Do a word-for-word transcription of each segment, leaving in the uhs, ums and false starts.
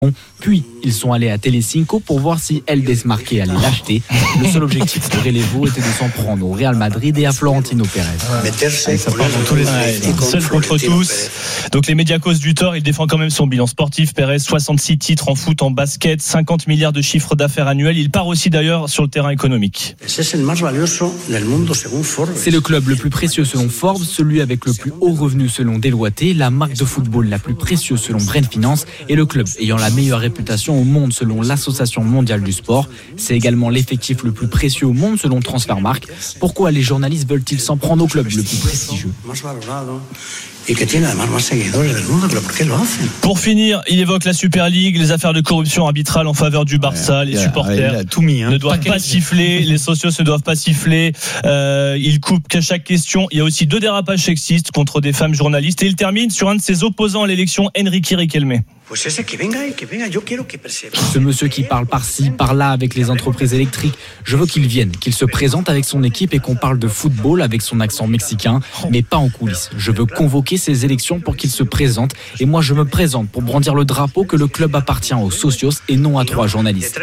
Puis, ils sont allés à Telecinco pour voir si Eldes Marqué allait l'acheter. Le seul objectif de Relevo était de s'en prendre au Real Madrid et à Florentino Pérez. Ouais, ça part dans tous les sens. Seul contre tous. Donc les Mediacos du tort, il défend quand même son bilan sportif. Pérez, soixante-six titres en foot, en basket, cinquante milliards de chiffre d'affaires annuel. Il part aussi d'ailleurs sur le terrain économique. C'est le club le plus précieux selon Forbes, celui avec le plus haut revenu selon Deloitte, la marque de football la plus précieuse selon Brain Finance et le club ayant la meilleure réputation au monde selon l'Association mondiale du sport. C'est également l'effectif le plus précieux au monde selon Transfermarkt. Pourquoi les journalistes veulent-ils s'en prendre au club le plus prestigieux ? Pour finir, il évoque la Super League, les affaires de corruption arbitrale en faveur du Barça, les supporters a tout mis, hein. ne doivent pas, pas siffler, les socios ne doivent pas siffler, euh, il coupe qu'à chaque question. Il y a aussi deux dérapages sexistes contre des femmes journalistes et il termine sur un de ses opposants à l'élection, Enrique Riquelme. Ce monsieur qui parle par-ci, par-là avec les entreprises électriques, je veux qu'il vienne, qu'il se présente avec son équipe et qu'on parle de football avec son accent mexicain, mais pas en coulisses. Je veux convoquer ces élections pour qu'il se présente et moi je me présente pour brandir le drapeau que le club appartient aux socios et non à trois journalistes.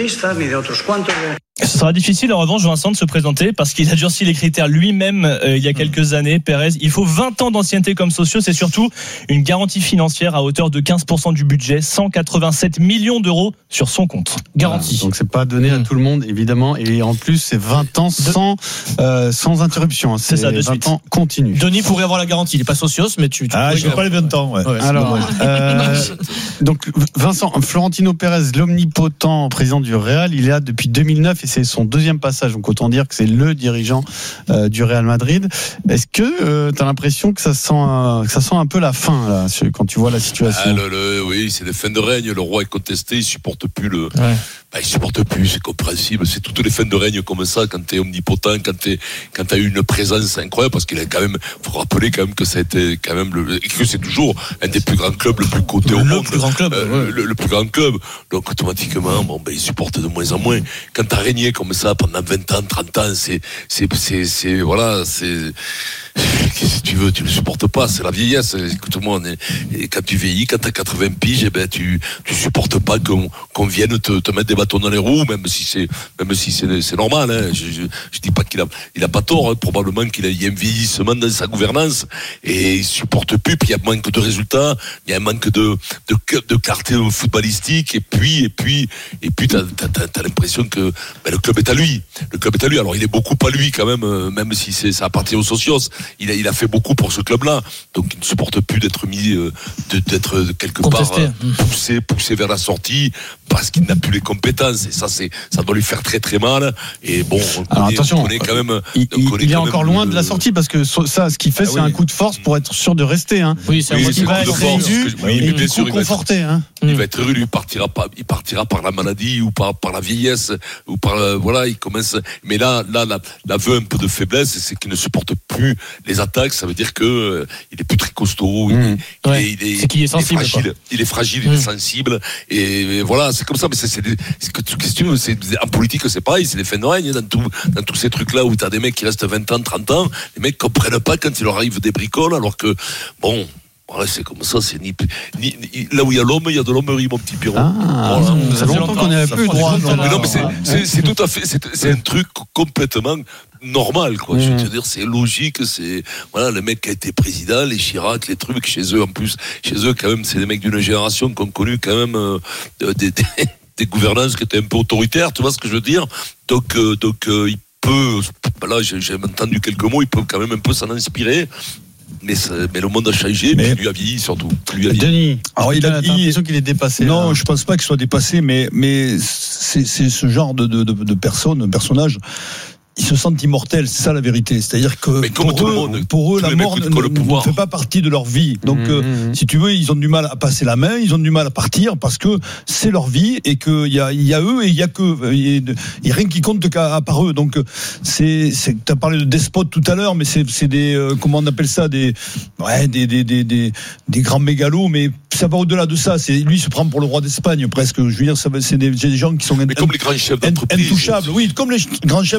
Ce sera difficile en revanche, Vincent, de se présenter parce qu'il a durci les critères lui-même euh, il y a quelques années. Pérez, il faut vingt ans d'ancienneté comme socios, c'est surtout une garantie financière à hauteur de quinze pour cent du budget, cent quatre-vingt-sept millions d'euros sur son compte. Garantie. Voilà, donc c'est pas donné à tout le monde évidemment et en plus c'est vingt ans sans euh, sans interruption. Hein. C'est, c'est ça, de vingt suite. ans continu. Denis pourrait avoir la garantie, il est pas socios mais tu, tu Ah, je veux pas les vingt ans, ouais. ouais Alors, euh, donc Vincent, Florentino Pérez, l'omnipotent président du Real, il est là depuis deux mille neuf et c'est son deuxième passage. Donc autant dire que c'est le dirigeant euh, du Real Madrid. Est-ce que euh, tu as l'impression que ça sent euh, que ça sent un peu la fin là quand tu vois la situation? Ah, le, le, oui, c'est des fins de règne. Le roi est contesté, il supporte plus le. Ouais. Bah, il supporte plus, c'est compréhensible. C'est toutes les fins de règne comme ça quand t'es omnipotent, quand t'es, quand t'as eu une présence incroyable, parce qu'il a quand même, faut rappeler quand même que ça a été quand même le, et que c'est toujours un des plus grands clubs, le plus coté au le monde. Le plus grand club. Euh, ouais. le, le plus grand club. Donc, automatiquement, bon, ben, il supporte de moins en moins. Quand t'as régné comme ça pendant vingt ans, trente ans, c'est, c'est, c'est, c'est, voilà, c'est, qu'est-ce que tu veux, tu le supportes pas, c'est la vieillesse. Écoute-moi, on est, et quand tu vieillis, quand t'as quatre-vingts piges, eh ben, tu, tu supportes pas qu'on, qu'on vienne te, te mettre des bâtons dans les roues, même si c'est, même si c'est, c'est normal, hein. Je, je, je dis pas qu'il a, il a pas tort, hein. Probablement qu'il a, il y a un vieillissement dans sa gouvernance, et il supporte plus, puis il y a un manque de résultats, il y a un manque de, de, de clarté footballistique, et puis, et puis, et puis, t'as, t'as, t'as, t'as l'impression que, ben, le club est à lui. Le club est à lui. Alors, il est beaucoup à lui, quand même, euh, même si c'est, ça appartient aux socios. Il a, il a fait beaucoup pour ce club-là. Donc, il ne supporte plus d'être mis, euh, de, d'être quelque Contesté. part, euh, poussé, poussé vers la sortie, parce qu'il n'a plus les compétences. Et ça, c'est, ça doit lui faire très, très mal. Et bon, on Alors connaît, attention, on connaît quand même. il, il, il est quand encore même loin le, de la sortie parce que ça, ce qu'il fait, ah, c'est oui. un coup de force pour être sûr de rester. Hein. Oui, c'est un Oui, motif. c'est Il va coup de être force, réélu parce que- oui, et mais du bien coup sûr, il va être- conforté. Hein. Il va être élu, il partira pas, il partira par la maladie ou par, par la vieillesse ou par, euh, voilà, il commence. Mais là, là, là, l'aveu un peu de faiblesse, c'est qu'il ne supporte plus les attaques. Ça veut dire que euh, il est plus très costaud. Il, Mmh. il Ouais. est, il est, C'est qu'il est il sensible, fragile. quoi. Il est fragile, il Mmh. est sensible. Et, et voilà, c'est comme ça. Mais c'est, c'est, des, c'est que tu, qu'est-ce que tu veux, c'est, en politique, c'est pareil. C'est des fins de règne dans, tout, dans tous ces trucs-là où t'as des mecs qui restent vingt ans, trente ans. Les mecs comprennent pas quand il leur arrive des bricoles, alors que bon. Voilà, c'est comme ça, c'est ni, ni, ni- là où il y a l'homme, il y a de l'hommerie, mon petit Pierrot. Ah, Voilà. ça fait longtemps qu'on n'avait plus eu droit. Mais non, mais c'est, c'est, c'est tout à fait, c'est, c'est un truc complètement normal, quoi. Mmh. Je veux dire, c'est logique, c'est, voilà, le mec qui a été président, les Chirac, les trucs, chez eux, en plus, chez eux, quand même, c'est des mecs d'une génération qui ont connu, quand même, euh, des, des, des gouvernances qui étaient un peu autoritaires, tu vois ce que je veux dire? Donc, euh, donc, euh, il peut, là, j'ai, j'ai entendu quelques mots, il peut quand même un peu s'en inspirer. Mais, mais le monde a changé, mais lui a vieilli surtout. Lui a vieilli. Denis, Alors, il a t'as dit- l'impression qu'il est dépassé. Non, là. je pense pas qu'il soit dépassé, mais, mais c'est, c'est ce genre de, de, de, de personne, de personnage. Ils se sentent immortels, c'est ça la vérité. C'est-à-dire que Mais comme pour, tout eux, le monde, pour eux, tous la les mecs mort qui ne, ont le ne pouvoir. fait pas partie de leur vie. Donc, Mmh, euh, mmh. si tu veux, ils ont du mal à passer la main, ils ont du mal à partir parce que c'est leur vie et qu'il y a, il y a eux et il y a que, il y a rien qui compte qu'à part eux. Donc, c'est, c'est, t'as parlé de despotes tout à l'heure, mais c'est, c'est des, euh, comment on appelle ça, des, ouais, des, des, des, des, des grands mégalos, mais ça va au-delà de ça. C'est, lui, il se prend pour le roi d'Espagne, presque. Je veux dire, ça, va- c'est des, c'est des gens qui sont Mais comme les grands chefs d'entreprise. intouchables. Oui, comme les grands chefs qu'on a Comme les croisés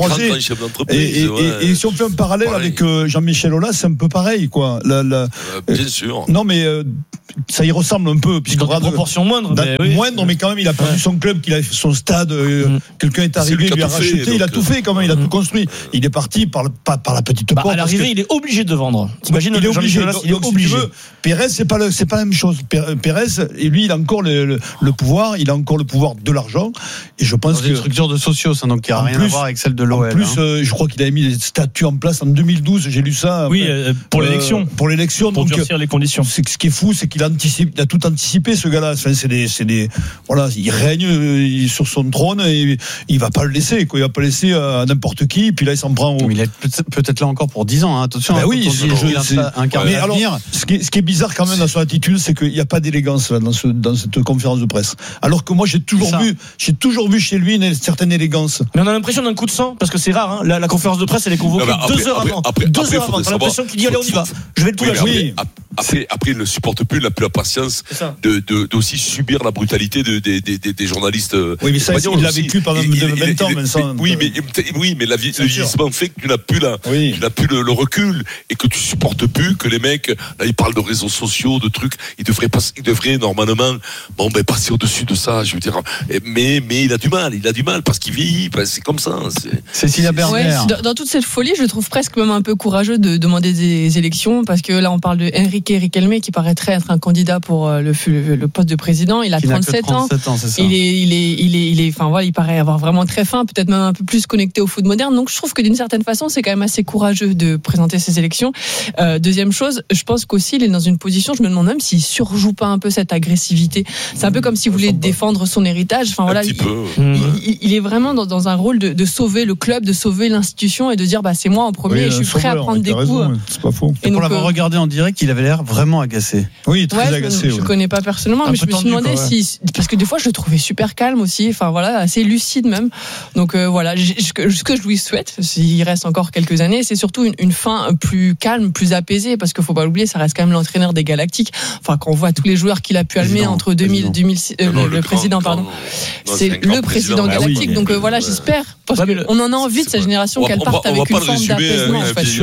encouragé. Et, et, et, et si on fait un parallèle pareil. avec euh, Jean-Michel Aulas, c'est un peu pareil, quoi. La, la, euh, bien sûr. Non, mais euh, ça y ressemble un peu. Dans des proportions moindres. Mais oui. Moindre, mais quand même, il a perdu ouais. son club, qu'il a son stade. Euh, mmh. Quelqu'un est arrivé, il lui a racheté. Fait, il a tout fait, quand même. Il a mmh. tout construit. Il est parti par, le, par, par la petite bah, porte. À l'arrivée, que... il est obligé de vendre. T'imagines, il est obligé. Aulas, il est obligé. Pérez, c'est pas le, c'est pas la même chose. Pérez, et lui, il a encore le, le, le pouvoir. Il a encore le pouvoir de l'argent. Et je pense dans que une structure de socios, hein, donc qui a rien plus, à voir avec celle de l'O L. En plus, hein. euh, je crois qu'il avait mis des statuts en place en deux mille douze. J'ai lu ça. Oui, euh, pour l'élection. Euh, pour l'élection. Pour donc, durcir les conditions. C'est, ce qui est fou, c'est qu'il a anticipé, il a tout anticipé, ce gars-là. Enfin, c'est des, c'est des, voilà, il règne euh, sur son trône et il va pas le laisser, quoi. Il va pas laisser à n'importe qui. Puis là, il s'en prend. Au... Mais il est peut-être là encore pour dix ans. Hein. Attention. Ben hein, oui, c'est, je, c'est, un quart mais alors, ce qui, est, ce qui est bizarre quand même dans son attitude, c'est qu'il n'y a pas d'élégance là, dans, ce, dans cette conférence de presse. Alors que moi, j'ai toujours vu, j'ai toujours vu chez lui une certaine élégance. Mais on a l'impression d'un coup de sang, parce que c'est rare. Hein. La, la conférence de presse, elle est convoquée non, après, deux heures après, avant. Après, deux après, heures avant. T'as l'impression qu'il dit allez, on y va. Je vais le tout oui, lâcher. Après, après, après, il ne supporte plus, il n'a plus la patience de, de, d'aussi subir la brutalité de, de, de, de, des journalistes. Oui, mais ça, il l'a vécu pendant vingt ans, Vincent. Oui, mais, oui, mais la vie, le vieillissement fait que tu n'as plus, la, oui. tu n'as plus le, le recul et que tu supportes plus que les mecs, là, ils parlent de réseaux sociaux, de trucs, ils devraient pas, ils devraient normalement, bon, ben, passer au-dessus de ça, je veux dire. Mais, mais il a du mal, il a du mal parce qu'il vieillit, parce que c'est comme ça. C'est, Cécilia Berner. Ouais, dans, dans toute cette folie, je trouve presque même un peu courageux de demander des élections parce que là, on parle de Enrique Riquelme qui paraîtrait être un candidat pour le, le, le poste de président. Il a trente-sept ans. ans c'est ça. Il est, il est, il est, il est, enfin voilà, il paraît avoir vraiment très fin, peut-être même un peu plus connecté au foot moderne. Donc, je trouve que d'une certaine façon, c'est quand même assez courageux de présenter ces élections. Euh, deuxième chose, je pense qu'aussi, il est dans une position, je me demande même s'il surjoue pas un peu cette agressivité. C'est un peu comme s'il voulait défendre son héritage. Enfin voilà, il, il, il est vraiment dans, dans un rôle de, de sauver le club, de sauver l'institution et de dire bah c'est moi en premier, oui, et je suis prêt à prendre des raison, coups. C'est pas faux. Et, et pour l'avoir euh... regardé en direct, il avait l'air vraiment agacé. Oui, très ouais, agacé. Je ne ouais. connais pas personnellement, un mais je me suis demandé quoi, ouais. si parce que des fois je le trouvais super calme aussi. Enfin voilà, assez lucide même. Donc euh, voilà, ce que je lui souhaite, s'il reste encore quelques années, c'est surtout une, une fin plus calme, plus apaisée, parce qu'il faut pas l'oublier, ça reste quand même l'entraîneur des Galactiques. Enfin, quand on voit tous les joueurs qu'il a pu allumer entre deux mille, deux mille six, euh, non, le, le président, grand, pardon, non, c'est, c'est le président galactique. Ah oui, donc euh, voilà, ouais. j'espère, parce ouais, qu'on en a envie de cette génération qu'elle parte avec une forme d'apaisement.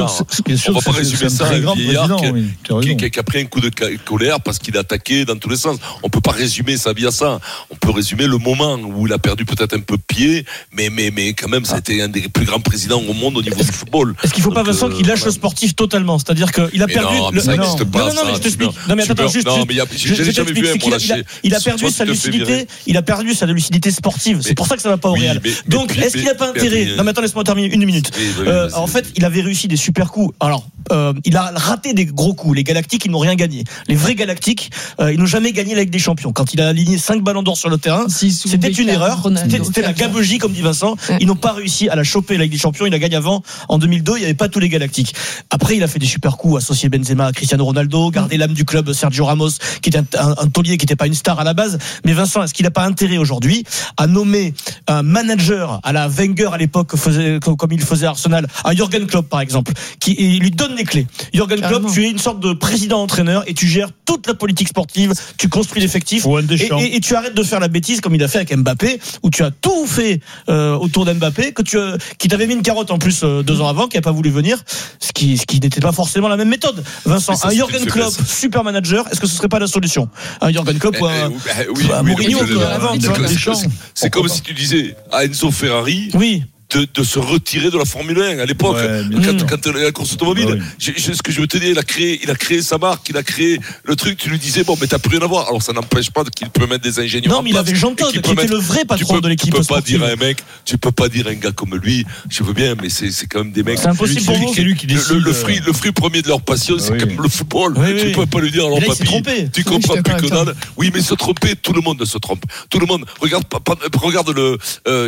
On va pas résumer ça à un vieillard qui a pris un coup de colère parce qu'il a attaqué dans tous les sens. On peut pas résumer sa vie à ça. On peut résumer le moment où il a perdu peut-être un peu pied, mais mais mais quand même, c'était un des plus grands présidents au monde au niveau du football. Est-ce qu'il faut pas, Vincent, qu'il lâche le sportif totalement, c'est-à-dire qu'il a perdu. Non, ça n'existe pas. Non, non, mais je t'explique. Non, mais attends, juste. Non, mais j'ai jamais vu un lâcher. Il a perdu sa lucidité. Il a perdu sa lucidité sportive. C'est pour ça que ça va pas au Real. Donc, est-ce qu'il a pas intérêt? Non, mais attends, laisse-moi terminer une minute. En fait, il avait réussi des super coups. Alors, il a raté des gros coups. Les Galactiques, ils n'ont rien gagné. Les vrais Galactiques, ils n'ont jamais gagné la Ligue des Champions. Quand il a aligné cinq ballons d'or sur le terrain, c'était une erreur. C'était, c'était la gabegie, comme dit Vincent. Ils n'ont pas réussi à la choper, la Ligue des Champions. Il a gagné avant. En deux mille deux, il n'y avait pas tous les Galactiques. Après, il a fait des super coups, associé Benzema à Cristiano Ronaldo, garder l'âme du club Sergio Ramos, qui était un, un, un taulier, qui n'était pas une star à la base. Mais Vincent, est-ce qu'il n'a pas intérêt aujourd'hui à nommer un manager à la Wenger à l'époque, faisait, comme il faisait à Arsenal, un Jürgen Klopp par exemple, qui il lui donne les clés. Jürgen Klopp, tu es une sorte de président-entraîneur et tu gères toute la politique sportive, tu construis l'effectif et, et, et tu arrêtes de faire la bêtise comme il a fait avec Mbappé, où tu as tout fait euh, autour d'Mbappé, que tu euh, qui t'avait mis une carotte en plus euh, deux ans avant, qui n'a pas voulu venir, ce qui, ce qui n'était pas forcément la même méthode. Vincent, ça, un Jürgen Klopp, super manager, est-ce que ce serait pas la solution? Un Jürgen Klopp ou un, eh, oui, un oui, Mourinho oui, à la vente, c'est, c'est comme si tu disais à Enzo Ferrari. Oui. De, de se retirer de la Formule un à l'époque, ouais, quand, mmh. quand, quand la course automobile. Ouais, oui. je, ce que je veux te dire, il a créé, il a créé sa marque, il a créé le truc. Tu lui disais bon, mais t'as plus rien à voir. Alors ça n'empêche pas qu'il peut mettre des ingénieurs. Non, mais il avait Jean Todt, qui était mettre, le vrai patron peux, de l'équipe. Tu peux sportive. pas dire à un mec, tu peux pas dire à un gars comme lui. Je veux bien, mais c'est, c'est quand même des mecs. C'est impossible pour vous. C'est lui qui décide. Le, le, fruit, le fruit premier de leur passion, c'est oui. quand même le football. Oui, oui. Tu peux pas lui dire alors papy, tu comprends plus que dalle. Oui, mais se tromper, tout le monde se trompe. Tout le monde. Regarde, regarde le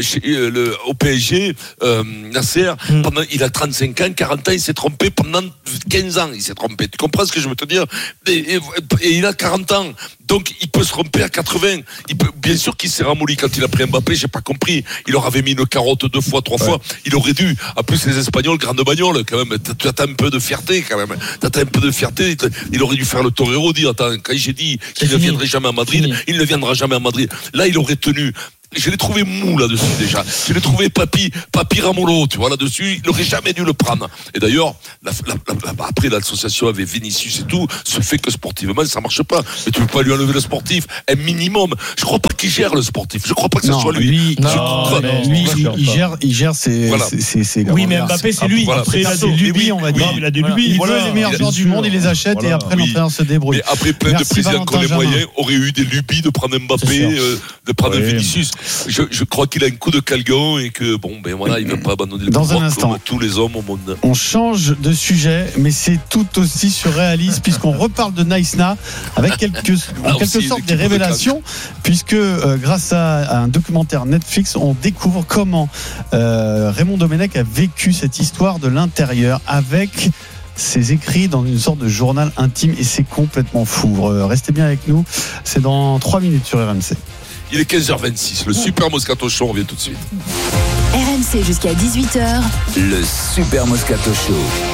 au P S G. Nasser, mmh. pendant, il a trente-cinq ans, quarante ans, il s'est trompé pendant quinze ans, il s'est trompé. Tu comprends ce que je veux te dire? et, et, et il a quarante ans, donc il peut se tromper à quatre-vingts. Il peut, bien sûr qu'il s'est ramolli quand il a pris Mbappé, j'ai pas compris. Il leur avait mis une carotte deux fois, trois ouais. fois. Il aurait dû. En plus, les Espagnols, grande bagnole, quand même. Tu attends un peu de fierté, quand même. T'attends un peu de fierté. Il aurait dû faire le torero, dire, attends, quand j'ai dit qu'il ne viendrait jamais à Madrid, il ne viendra jamais à Madrid. Là, il aurait tenu. je l'ai trouvé mou là-dessus déjà. Je l'ai trouvé papi, papi Ramolo, tu vois, là-dessus. Il n'aurait jamais dû le prendre. Et d'ailleurs, la, la, la, après l'association avec Vinicius et tout, se fait que sportivement, ça marche pas. Mais tu peux pas lui enlever le sportif. Un minimum. Je crois pas qu'il gère le sportif. Je crois pas que ce non, soit lui. Lui, non, non, non, lui il, il gère, il gère ses, voilà. ses, ses, ses oui, mais Mbappé, c'est lui. Voilà. Après, il a des lubies, on va dire. Il a des lubies. Il voilà. veut les meilleurs joueurs du monde, il les achète voilà. et après oui. l'entraîneur se débrouille. Mais après, plein Merci de présidents qui ont les moyens auraient eu des lubies de prendre Mbappé, euh, de prendre oui. Vinicius. Je, je crois qu'il a un coup de calgon et que bon, ben voilà, il ne va pas abandonner le Dans pouvoir un instant, comme tous les hommes au monde. On change de sujet, mais c'est tout aussi surréaliste puisqu'on reparle de Naïsna avec quelques, en quelque sorte des révélations, puisque euh, grâce à, à un documentaire Netflix, on découvre comment euh, Raymond Domenech a vécu cette histoire de l'intérieur avec ses écrits dans une sorte de journal intime et c'est complètement fou. Euh, restez bien avec nous, c'est dans trois minutes sur R M C. Il est quinze heures vingt-six, le Super Moscato Show, on revient tout de suite. R M C jusqu'à dix-huit heures. Le Super Moscato Show.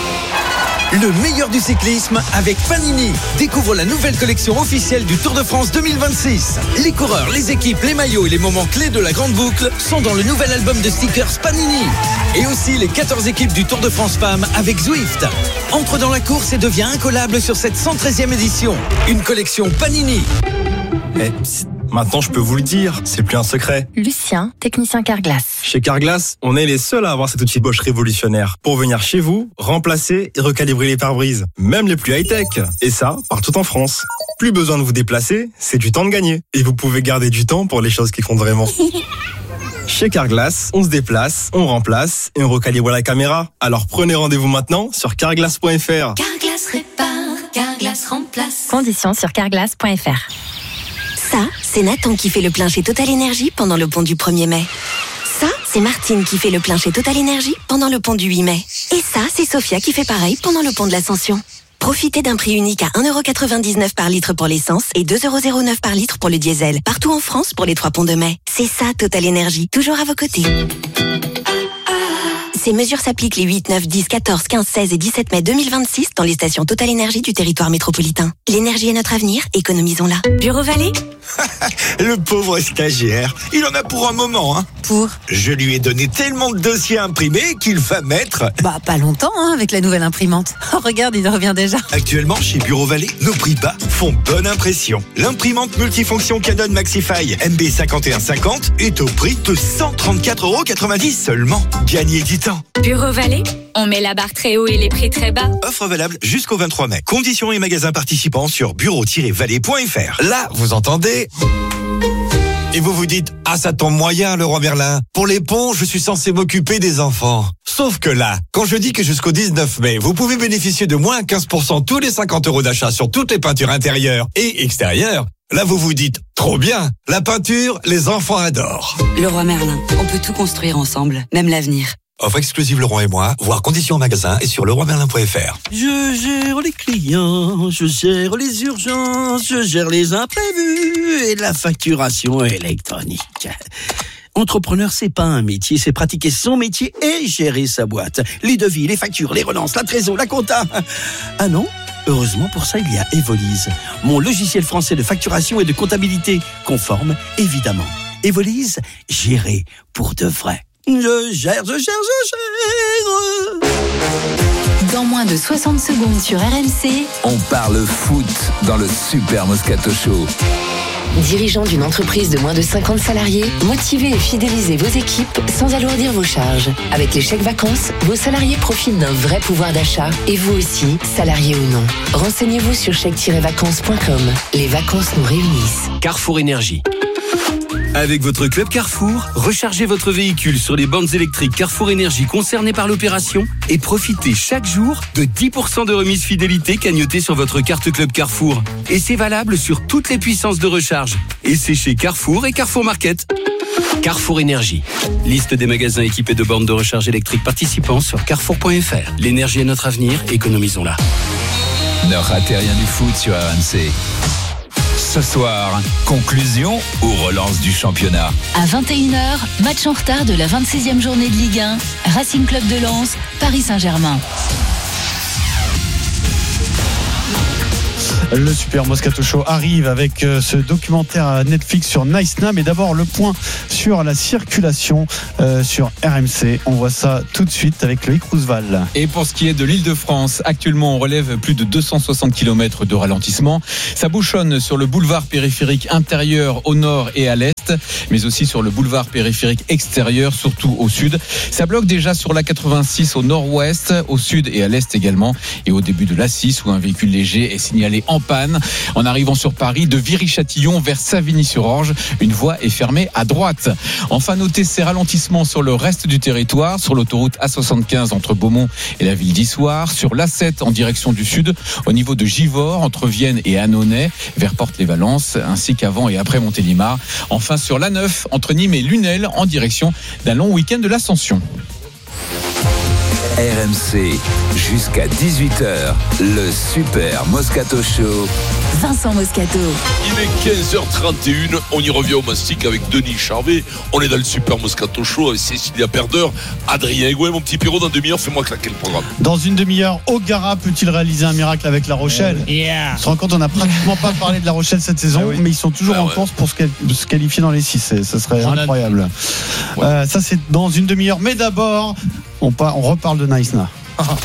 Le meilleur du cyclisme avec Panini. Découvre la nouvelle collection officielle du Tour de France deux mille vingt-six. Les coureurs, les équipes, les maillots et les moments clés de la grande boucle sont dans le nouvel album de stickers Panini. Et aussi les quatorze équipes du Tour de France Femmes avec Zwift. Entre dans la course et devient incollable sur cette cent treizième édition. Une collection Panini. Eh, psst. Maintenant, je peux vous le dire, c'est plus un secret. Lucien, technicien Carglass. Chez Carglass, on est les seuls à avoir cet outil Bosch révolutionnaire pour venir chez vous, remplacer et recalibrer les pare-brises, même les plus high-tech. Et ça, partout en France. Plus besoin de vous déplacer, c'est du temps de gagner. Et vous pouvez garder du temps pour les choses qui comptent vraiment. Chez Carglass, on se déplace, on remplace et on recalibre la caméra. Alors prenez rendez-vous maintenant sur carglass point f r. Carglass répare, Carglass remplace. Conditions sur carglass point f r. Ça, c'est Nathan qui fait le plein chez Total Énergie pendant le pont du premier mai. Ça, c'est Martine qui fait le plein chez Total Énergie pendant le pont du huit mai. Et ça, c'est Sophia qui fait pareil pendant le pont de l'Ascension. Profitez d'un prix unique à un euro quatre-vingt-dix-neuf par litre pour l'essence et deux euros zéro neuf par litre pour le diesel. Partout en France pour les trois ponts de mai. C'est ça, Total Énergie. Toujours à vos côtés. Ces mesures s'appliquent les huit, neuf, dix, quatorze, quinze, seize et dix-sept mai deux mille vingt-six dans les stations Total Énergie du territoire métropolitain. L'énergie est notre avenir, économisons-la. Bureau Vallée. Le pauvre stagiaire, il en a pour un moment, hein. Pour Je lui ai donné tellement de dossiers imprimés qu'il va mettre... Bah, pas longtemps, hein, avec la nouvelle imprimante. Oh, regarde, il revient déjà. Actuellement, chez Bureau Vallée, nos prix bas font bonne impression. L'imprimante multifonction Canon Maxify M B cinquante et un cinquante est au prix de cent trente-quatre euros quatre-vingt-dix seulement. Gagnez du temps. Bureau Vallée, on met la barre très haut et les prix très bas. Offre valable jusqu'au vingt-trois mai. Conditions et magasins participants sur bureau tiret vallée point f r. Là, vous entendez ? Et vous vous dites, ah ça tombe moyen Leroy Merlin. Pour les ponts, je suis censé m'occuper des enfants. Sauf que là, quand je dis que jusqu'au dix-neuf mai, vous pouvez bénéficier de moins quinze pour cent tous les cinquante euros d'achat sur toutes les peintures intérieures et extérieures, là vous vous dites, trop bien, la peinture, les enfants adorent. Leroy Merlin, on peut tout construire ensemble, même l'avenir. Offre exclusive Leroy et moi, voir conditions en magasin et sur leroy merlin point f r. Je gère les clients, je gère les urgences, je gère les imprévus et la facturation électronique. Entrepreneur, c'est pas un métier, c'est pratiquer son métier et gérer sa boîte. Les devis, les factures, les relances, la trésor, la compta. Ah non ? Heureusement, pour ça, il y a Evolise, mon logiciel français de facturation et de comptabilité, conforme, évidemment. Evolise, gérer pour de vrai. Je gère, je gère, je gère. Dans moins de soixante secondes sur R M C, on parle foot dans le Super Moscato Show. Dirigeant d'une entreprise de moins de cinquante salariés, motivez et fidélisez vos équipes sans alourdir vos charges. Avec les chèques vacances, vos salariés profitent d'un vrai pouvoir d'achat et vous aussi, salariés ou non. Renseignez-vous sur chèque tiret vacances point com. Les vacances nous réunissent. Carrefour Énergie. Avec votre club Carrefour, rechargez votre véhicule sur les bornes électriques Carrefour Énergie concernées par l'opération et profitez chaque jour de dix pour cent de remise fidélité cagnotée sur votre carte club Carrefour. Et c'est valable sur toutes les puissances de recharge. Et c'est chez Carrefour et Carrefour Market. Carrefour Énergie. Liste des magasins équipés de bornes de recharge électrique participants sur carrefour point f r. L'énergie est notre avenir, économisons-la. Ne ratez rien du foot sur R M C. Ce soir, conclusion ou relance du championnat. À vingt et une heures, match en retard de la vingt-sixième journée de Ligue un, Racing Club de Lens, Paris Saint-Germain. Le Super Moscato Show arrive avec ce documentaire à Netflix sur Nice Na. Mais d'abord, le point sur la circulation euh, sur R M C. On voit ça tout de suite avec Loïc Roosevelt. Et pour ce qui est de l'Île-de-France, actuellement, on relève plus de deux cent soixante kilomètres de ralentissement. Ça bouchonne sur le boulevard périphérique intérieur au nord et à l'est, mais aussi sur le boulevard périphérique extérieur, surtout au sud. Ça bloque déjà sur l'A quatre-vingt-six au nord-ouest, au sud et à l'est également, et au début de l'A six où un véhicule léger est signalé en panne. En arrivant sur Paris, de Viry-Châtillon vers Savigny-sur-Orge, une voie est fermée à droite. Enfin, notez ces ralentissements sur le reste du territoire, sur l'autoroute A soixante-quinze entre Beaumont et la ville d'Issoire, sur l'A sept en direction du sud, au niveau de Givors, entre Vienne et Annonay, vers Porte-les-Valences, ainsi qu'avant et après Montélimar. Enfin, sur l'A neuf, entre Nîmes et Lunel, en direction d'un long week-end de l'Ascension. R M C, jusqu'à dix-huit heures, le Super Moscato Show. Vincent Moscato. Il est quinze heures trente et une, on y revient au mastic avec Denis Charvet. On est dans le Super Moscato Show avec Cécilia Perdeur, Adrien Egouet. Mon petit Pierrot, dans une demi-heure, fais-moi claquer le programme. Dans une demi-heure, Ogara peut-il réaliser un miracle avec La Rochelle? Yeah. On se rend compte, on n'a pratiquement pas parlé de La Rochelle cette saison, ah oui. mais ils sont toujours ah en ouais. course pour se, qual- se qualifier dans les six. Ce serait J'en incroyable. Ouais. Euh, ça, c'est dans une demi-heure. Mais d'abord, on, par- on reparle de Nice Na.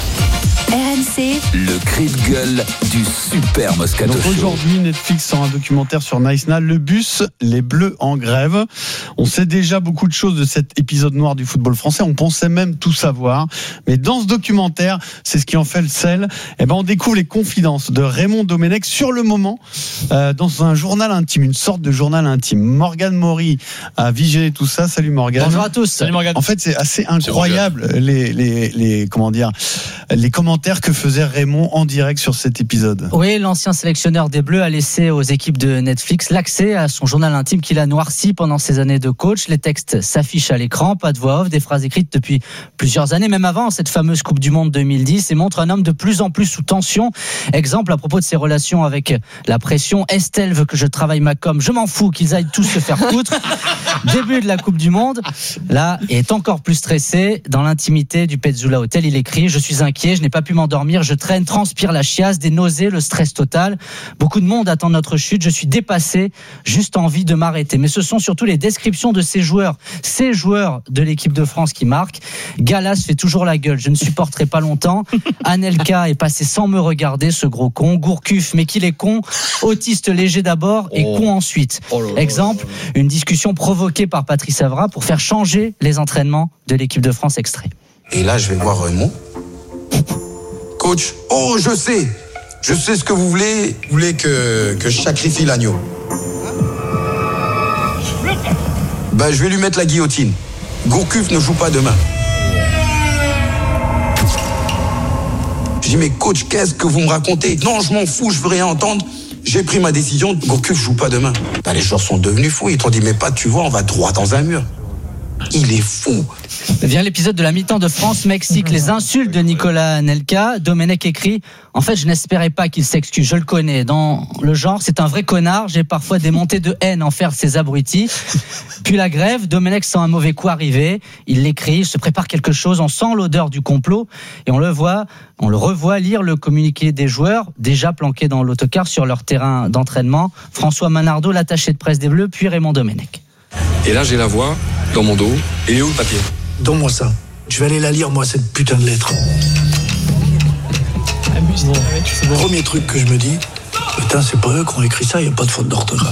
R M C, le cri de gueule du Super Moscato Donc Show. Aujourd'hui, Netflix sort un documentaire sur Nice Na, le bus, les Bleus en grève. On sait déjà beaucoup de choses de cet épisode noir du football français. On pensait même tout savoir. Mais dans ce documentaire, c'est ce qui en fait le sel. Eh ben, on découvre les confidences de Raymond Domenech sur le moment, euh, dans un journal intime, une sorte de journal intime. Morgane Maury a visionné tout ça. Salut Morgane. Bonjour à tous. Salut Morgane. En fait, c'est assez incroyable les, les, les, comment dire, les commentaires que faisait Raymond en direct sur cet épisode. Oui, l'ancien sélectionneur des Bleus a laissé aux équipes de Netflix l'accès à son journal intime qu'il a noirci pendant ses années de coach. Les textes s'affichent à l'écran, pas de voix off, des phrases écrites depuis plusieurs années, même avant cette fameuse Coupe du Monde deux mille dix, et montre un homme de plus en plus sous tension. Exemple à propos de ses relations avec la pression. Estelle veut que je travaille ma com, je m'en fous, qu'ils aillent tous se faire foutre. Début de la Coupe du Monde, là, il est encore plus stressé. Dans l'intimité du Petzula Hotel, il écrit: je suis inquiet, je n'ai pas pu m'endormir, je traîne, transpire la chiasse, des nausées, le stress total. Beaucoup de monde attend notre chute, je suis dépassé, juste envie de m'arrêter. Mais ce sont surtout les descriptions de ces joueurs, ces joueurs de l'équipe de France qui marquent. Galas fait toujours la gueule, je ne supporterai pas longtemps. Anelka est passé sans me regarder, ce gros con. Gourcuff, mais qu'il est con. Autiste léger d'abord et oh. con ensuite. Oh là là. Exemple, une discussion provoquée par Patrice Evra pour faire changer les entraînements de l'équipe de France. Extrait. Et là, je vais voir Raymond. Coach, oh, je sais, je sais ce que vous voulez. Vous voulez que, que je sacrifie l'agneau. Ben, je vais lui mettre la guillotine. Gourcuff ne joue pas demain. Je dis, mais coach, qu'est-ce que vous me racontez? Non, je m'en fous, je veux rien entendre. J'ai pris ma décision, Gourcuff joue pas demain. Ben, les joueurs sont devenus fous, ils t'ont dit, mais pas, tu vois, on va droit dans un mur. Il est fou. Vient l'épisode de la mi-temps de France-Mexique, les insultes de Nicolas Anelka. Domenech écrit: en fait, je n'espérais pas qu'il s'excuse, je le connais. Dans le genre, c'est un vrai connard, j'ai parfois des montées de haine envers ces abrutis. Puis la grève, Domenech sent un mauvais coup arriver. Il l'écrit, il se prépare quelque chose, on sent l'odeur du complot et on le voit, on le revoit lire le communiqué des joueurs, déjà planqués dans l'autocar sur leur terrain d'entraînement. François Manardo, l'attaché de presse des Bleus, puis Raymond Domenech. Et là, j'ai la voix dans mon dos. Et il est où le papier? Donne-moi ça. Je vais aller la lire, moi, cette putain de lettre. Premier truc que je me dis, putain, c'est pas eux qui ont écrit ça, il n'y a pas de faute d'orthographe.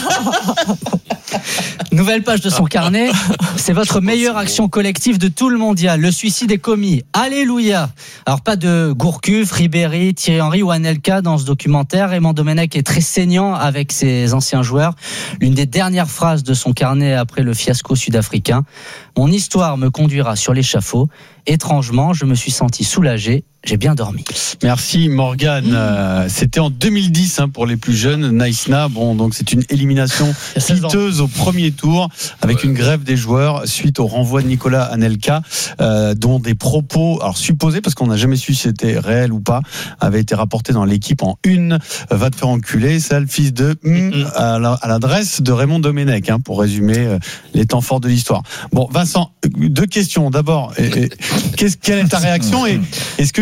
Nouvelle page de son carnet, c'est votre meilleure action collective de tout le mondial. Le suicide est commis. Alléluia. Alors pas de Gourcuff, Ribéry, Thierry Henry ou Anelka dans ce documentaire. Raymond Domenech est très saignant avec ses anciens joueurs. L'une des dernières phrases de son carnet après le fiasco sud-africain: mon histoire me conduira sur l'échafaud. Étrangement, je me suis senti soulagé. J'ai bien dormi. Merci Morgane. Mmh. Euh, c'était en deux mille dix hein, pour les plus jeunes. Nice Na, bon, donc c'est une élimination piteuse au premier tour avec ouais. une grève des joueurs suite au renvoi de Nicolas Anelka, euh, dont des propos, alors supposés, parce qu'on n'a jamais su si c'était réel ou pas, avaient été rapportés dans l'équipe en une. Va te faire enculer, ça, le fils de mmh, à, la, à l'adresse de Raymond Domenech, hein, pour résumer euh, les temps forts de l'histoire. Bon, Vincent, deux questions. D'abord, et, et, qu'est-ce, quelle est ta réaction et est-ce que